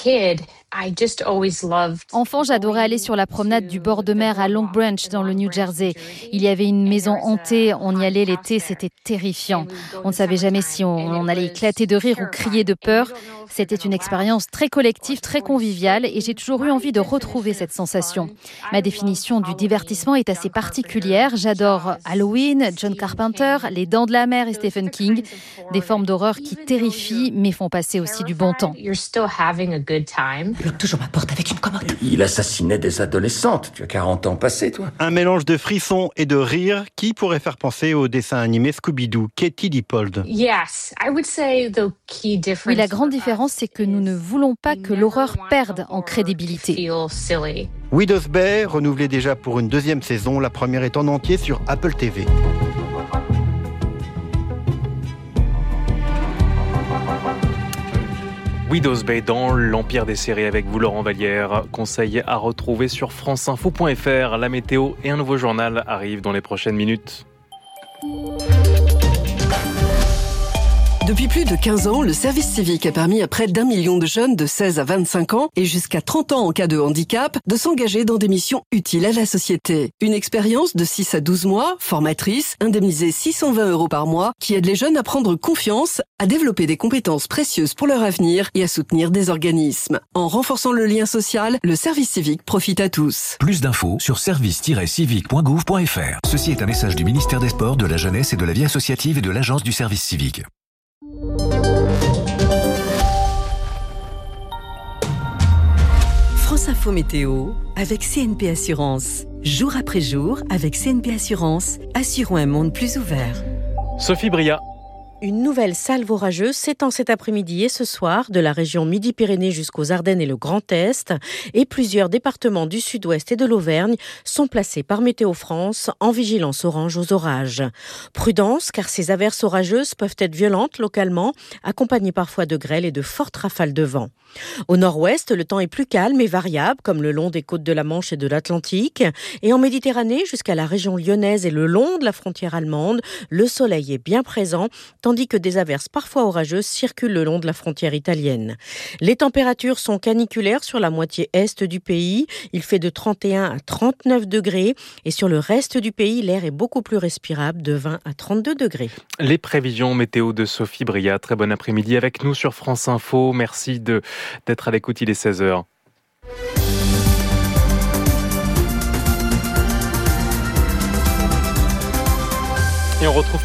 Enfant, j'adorais aller sur la promenade du bord de mer à Long Branch dans le New Jersey. Il y avait une maison hantée, on y allait l'été, c'était terrifiant. On ne savait jamais si on, on allait éclater de rire ou crier de peur. C'était une expérience très collective, très conviviale et j'ai toujours eu envie de retrouver cette sensation. Ma définition du divertissement est assez particulière. J'adore Halloween, John Carpenter, Les Dents de la Mer et Stephen King. Des formes d'horreur qui terrifient mais font passer aussi du bon temps. Bloque toujours ma porte avec une commode. Il assassinait des adolescentes. Tu as quarante ans passés, toi. Un mélange de frissons et de rire qui pourrait faire penser au dessin animé Scooby-Doo, Katie Dippold. Oui, la grande différence, c'est que nous ne voulons pas que l'horreur perde en crédibilité. Widow's Bay, renouvelé déjà pour une deuxième saison, la première est en entier sur Apple T V. Widow's Bay dans l'Empire des séries avec vous, Laurent Vallière. Conseil à retrouver sur franceinfo point f r. La météo et un nouveau journal arrivent dans les prochaines minutes. Depuis plus de quinze ans, le service civique a permis à près d'un million de jeunes de seize à vingt-cinq ans et jusqu'à trente ans en cas de handicap de s'engager dans des missions utiles à la société. Une expérience de six à douze mois, formatrice, indemnisée six cent vingt euros par mois, qui aide les jeunes à prendre confiance, à développer des compétences précieuses pour leur avenir et à soutenir des organismes. En renforçant le lien social, le service civique profite à tous. Plus d'infos sur service tiret civique point gouv point f r. Ceci est un message du ministère des Sports, de la Jeunesse et de la Vie associative et de l'Agence du service civique. France Info Météo avec C N P Assurance. Jour après jour, avec C N P Assurance, assurons un monde plus ouvert. Sophie Bria. Une nouvelle salve orageuse s'étend cet après-midi et ce soir de la région Midi-Pyrénées jusqu'aux Ardennes et le Grand Est. Et plusieurs départements du Sud-Ouest et de l'Auvergne sont placés par Météo France en vigilance orange aux orages. Prudence, car ces averses orageuses peuvent être violentes localement, accompagnées parfois de grêle et de fortes rafales de vent. Au nord-ouest, le temps est plus calme et variable, comme le long des côtes de la Manche et de l'Atlantique. Et en Méditerranée, jusqu'à la région lyonnaise et le long de la frontière allemande, le soleil est bien présent, tandis que des averses parfois orageuses circulent le long de la frontière italienne. Les températures sont caniculaires sur la moitié est du pays. Il fait de trente et un à trente-neuf degrés. Et sur le reste du pays, l'air est beaucoup plus respirable, de vingt à trente-deux degrés. Les prévisions météo de Sophie Bria. Très bon après-midi avec nous sur France Info. Merci de, d'être à l'écoute, il est seize heures. Et on retrouve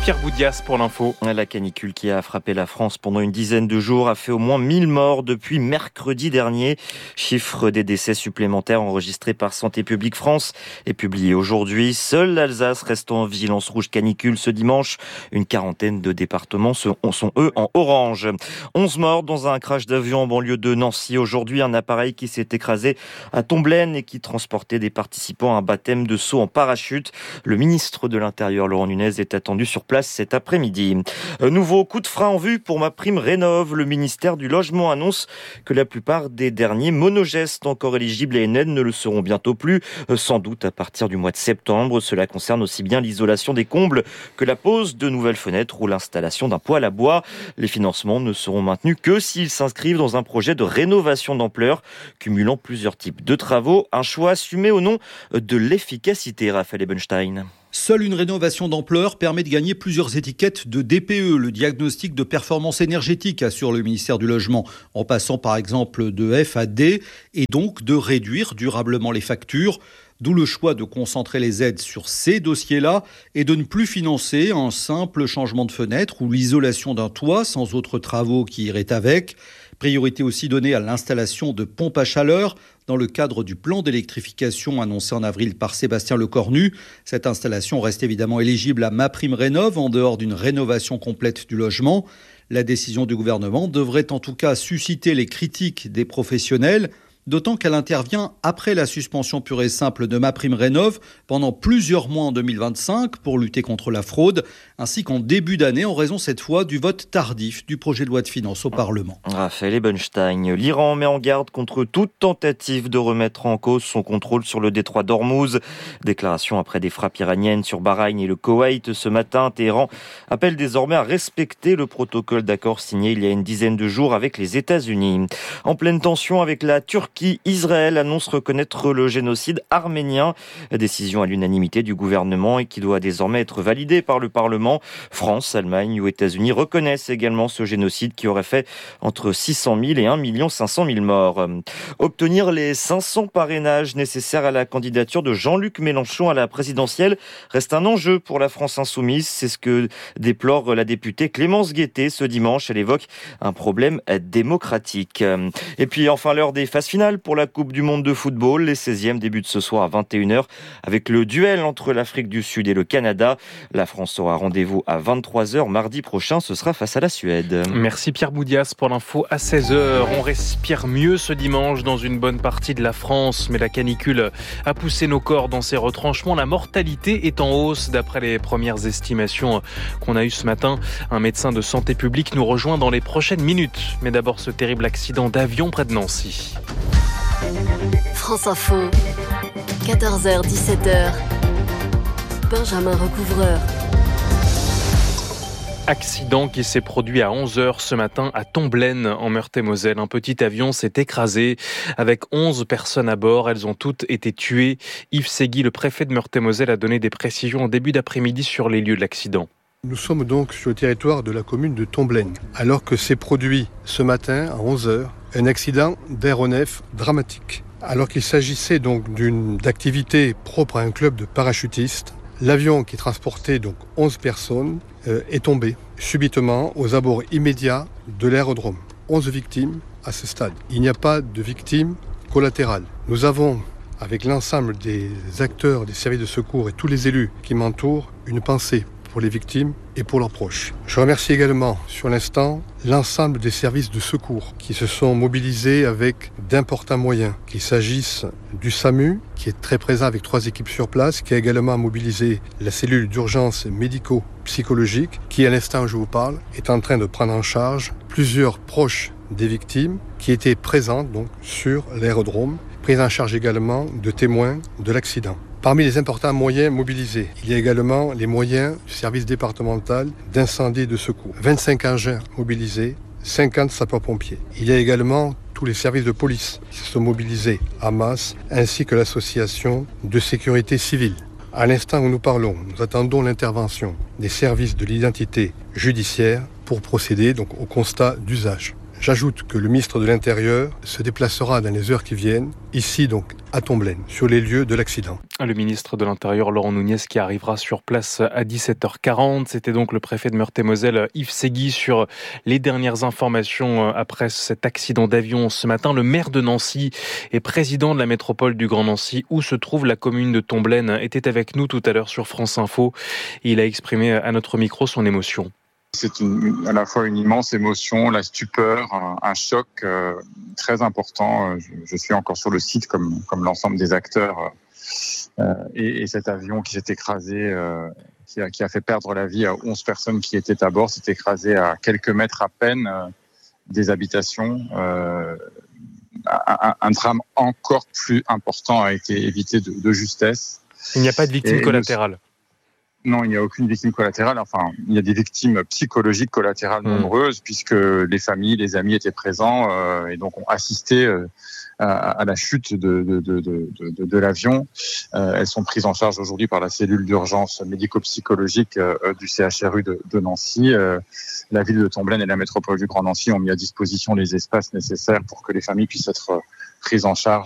Pierre Boudias pour l'info. La canicule qui a frappé la France pendant une dizaine de jours a fait au moins mille morts depuis mercredi dernier. Chiffre des décès supplémentaires enregistrés par Santé publique France est publié aujourd'hui. Seule l'Alsace reste en vigilance rouge canicule ce dimanche. Une quarantaine de départements sont, sont eux en orange. onze morts dans un crash d'avion en banlieue de Nancy. Aujourd'hui, un appareil qui s'est écrasé à Tomblaine et qui transportait des participants à un baptême de saut en parachute. Le ministre de l'Intérieur, Laurent Nunez, est attendu sur place cet après-midi. Un nouveau coup de frein en vue pour MaPrimeRénov'. Le ministère du Logement annonce que la plupart des derniers monogestes encore éligibles à N N ne le seront bientôt plus, sans doute à partir du mois de septembre. Cela concerne aussi bien l'isolation des combles que la pose de nouvelles fenêtres ou l'installation d'un poêle à bois. Les financements ne seront maintenus que s'ils s'inscrivent dans un projet de rénovation d'ampleur, cumulant plusieurs types de travaux. Un choix assumé au nom de l'efficacité, Raphaël Ebenstein. Seule une rénovation d'ampleur permet de gagner plusieurs étiquettes de D P E, le diagnostic de performance énergétique, assure le ministère du Logement, en passant par exemple de F à D, et donc de réduire durablement les factures. D'où le choix de concentrer les aides sur ces dossiers-là et de ne plus financer un simple changement de fenêtre ou l'isolation d'un toit sans autres travaux qui iraient avec. Priorité aussi donnée à l'installation de pompes à chaleur dans le cadre du plan d'électrification annoncé en avril par Sébastien Lecornu. Cette installation reste évidemment éligible à MaPrimeRénov' en dehors d'une rénovation complète du logement. La décision du gouvernement devrait en tout cas susciter les critiques des professionnels, d'autant qu'elle intervient après la suspension pure et simple de MaPrimeRénov' pendant plusieurs mois en deux mille vingt-cinq pour lutter contre la fraude, ainsi qu'en début d'année en raison cette fois du vote tardif du projet de loi de finances au Parlement. Raphaël Ebenstein. L'Iran met en garde contre toute tentative de remettre en cause son contrôle sur le détroit d'Ormuz. Déclaration après des frappes iraniennes sur Bahreïn et le Koweït ce matin. Téhéran appelle désormais à respecter le protocole d'accord signé il y a une dizaine de jours avec les États-Unis. En pleine tension avec la Turquie, qui Israël annonce reconnaître le génocide arménien. Décision à l'unanimité du gouvernement et qui doit désormais être validée par le Parlement. France, Allemagne ou États-Unis reconnaissent également ce génocide qui aurait fait entre six cent mille et un million cinq cent mille morts. Obtenir les cinq cents parrainages nécessaires à la candidature de Jean-Luc Mélenchon à la présidentielle reste un enjeu pour la France insoumise. C'est ce que déplore la députée Clémence Guettet ce dimanche. Elle évoque un problème démocratique. Et puis enfin l'heure des phases finales pour la Coupe du Monde de football. Les seizièmes débutent ce soir à vingt et une heures avec le duel entre l'Afrique du Sud et le Canada. La France aura rendez-vous à vingt-trois heures mardi prochain. Ce sera face à la Suède. Merci Pierre Boudias pour l'info à seize heures. On respire mieux ce dimanche dans une bonne partie de la France, mais la canicule a poussé nos corps dans ces retranchements. La mortalité est en hausse d'après les premières estimations qu'on a eues ce matin. Un médecin de santé publique nous rejoint dans les prochaines minutes. Mais d'abord ce terrible accident d'avion près de Nancy. France Info, quatorze heures dix-sept heures, Benjamin Recouvreur. Accident qui s'est produit à onze heures ce matin à Tomblaine, en Meurthe-et-Moselle. Un petit avion s'est écrasé avec onze personnes à bord. Elles ont toutes été tuées. Yves Segui, le préfet de Meurthe-et-Moselle, a donné des précisions en début d'après-midi sur les lieux de l'accident. Nous sommes donc sur le territoire de la commune de Tomblaine, alors que s'est produit ce matin à onze heures un accident d'aéronef dramatique. Alors qu'il s'agissait donc d'une d'activité propre à un club de parachutistes, l'avion qui transportait donc onze personnes euh, est tombé subitement aux abords immédiats de l'aérodrome. onze victimes à ce stade. Il n'y a pas de victimes collatérales. Nous avons, avec l'ensemble des acteurs des services de secours et tous les élus qui m'entourent, une pensée pour les victimes et pour leurs proches. Je remercie également, sur l'instant, l'ensemble des services de secours qui se sont mobilisés avec d'importants moyens, qu'il s'agisse du SAMU, qui est très présent avec trois équipes sur place, qui a également mobilisé la cellule d'urgence médico-psychologique, qui, à l'instant où je vous parle, est en train de prendre en charge plusieurs proches des victimes qui étaient présentes donc, sur l'aérodrome, prise en charge également de témoins de l'accident. Parmi les importants moyens mobilisés, il y a également les moyens du service départemental d'incendie et de secours. vingt-cinq engins mobilisés, cinquante sapeurs-pompiers. Il y a également tous les services de police qui se sont mobilisés en masse, ainsi que l'association de sécurité civile. À l'instant où nous parlons, nous attendons l'intervention des services de l'identité judiciaire pour procéder donc au constat d'usage. J'ajoute que le ministre de l'Intérieur se déplacera dans les heures qui viennent, ici donc à Tomblaine, sur les lieux de l'accident. Le ministre de l'Intérieur, Laurent Nunez, qui arrivera sur place à dix-sept heures quarante. C'était donc le préfet de Meurthe-et-Moselle, Yves Segui, sur les dernières informations après cet accident d'avion ce matin. Le maire de Nancy et président de la métropole du Grand Nancy, où se trouve la commune de Tomblaine, était avec nous tout à l'heure sur France Info. Il a exprimé à notre micro son émotion. C'est une, à la fois une immense émotion, la stupeur, un, un choc euh, très important. Je, je suis encore sur le site comme, comme l'ensemble des acteurs. Euh, et, et cet avion qui s'est écrasé, euh, qui, a, qui a fait perdre la vie à onze personnes qui étaient à bord, s'est écrasé à quelques mètres à peine euh, des habitations. Euh, un, un drame encore plus important a été évité de, de justesse. Il n'y a pas de victime et, collatérale. Non, il n'y a aucune victime collatérale. Enfin, il y a des victimes psychologiques collatérales mmh. nombreuses, puisque les familles, les amis étaient présents euh, et donc ont assisté euh, à, à la chute de, de, de, de, de, de l'avion. Euh, elles sont prises en charge aujourd'hui par la cellule d'urgence médico-psychologique euh, du C H R U de, de Nancy. Euh, la ville de Tomblaine et la métropole du Grand Nancy ont mis à disposition les espaces nécessaires pour que les familles puissent être prises en charge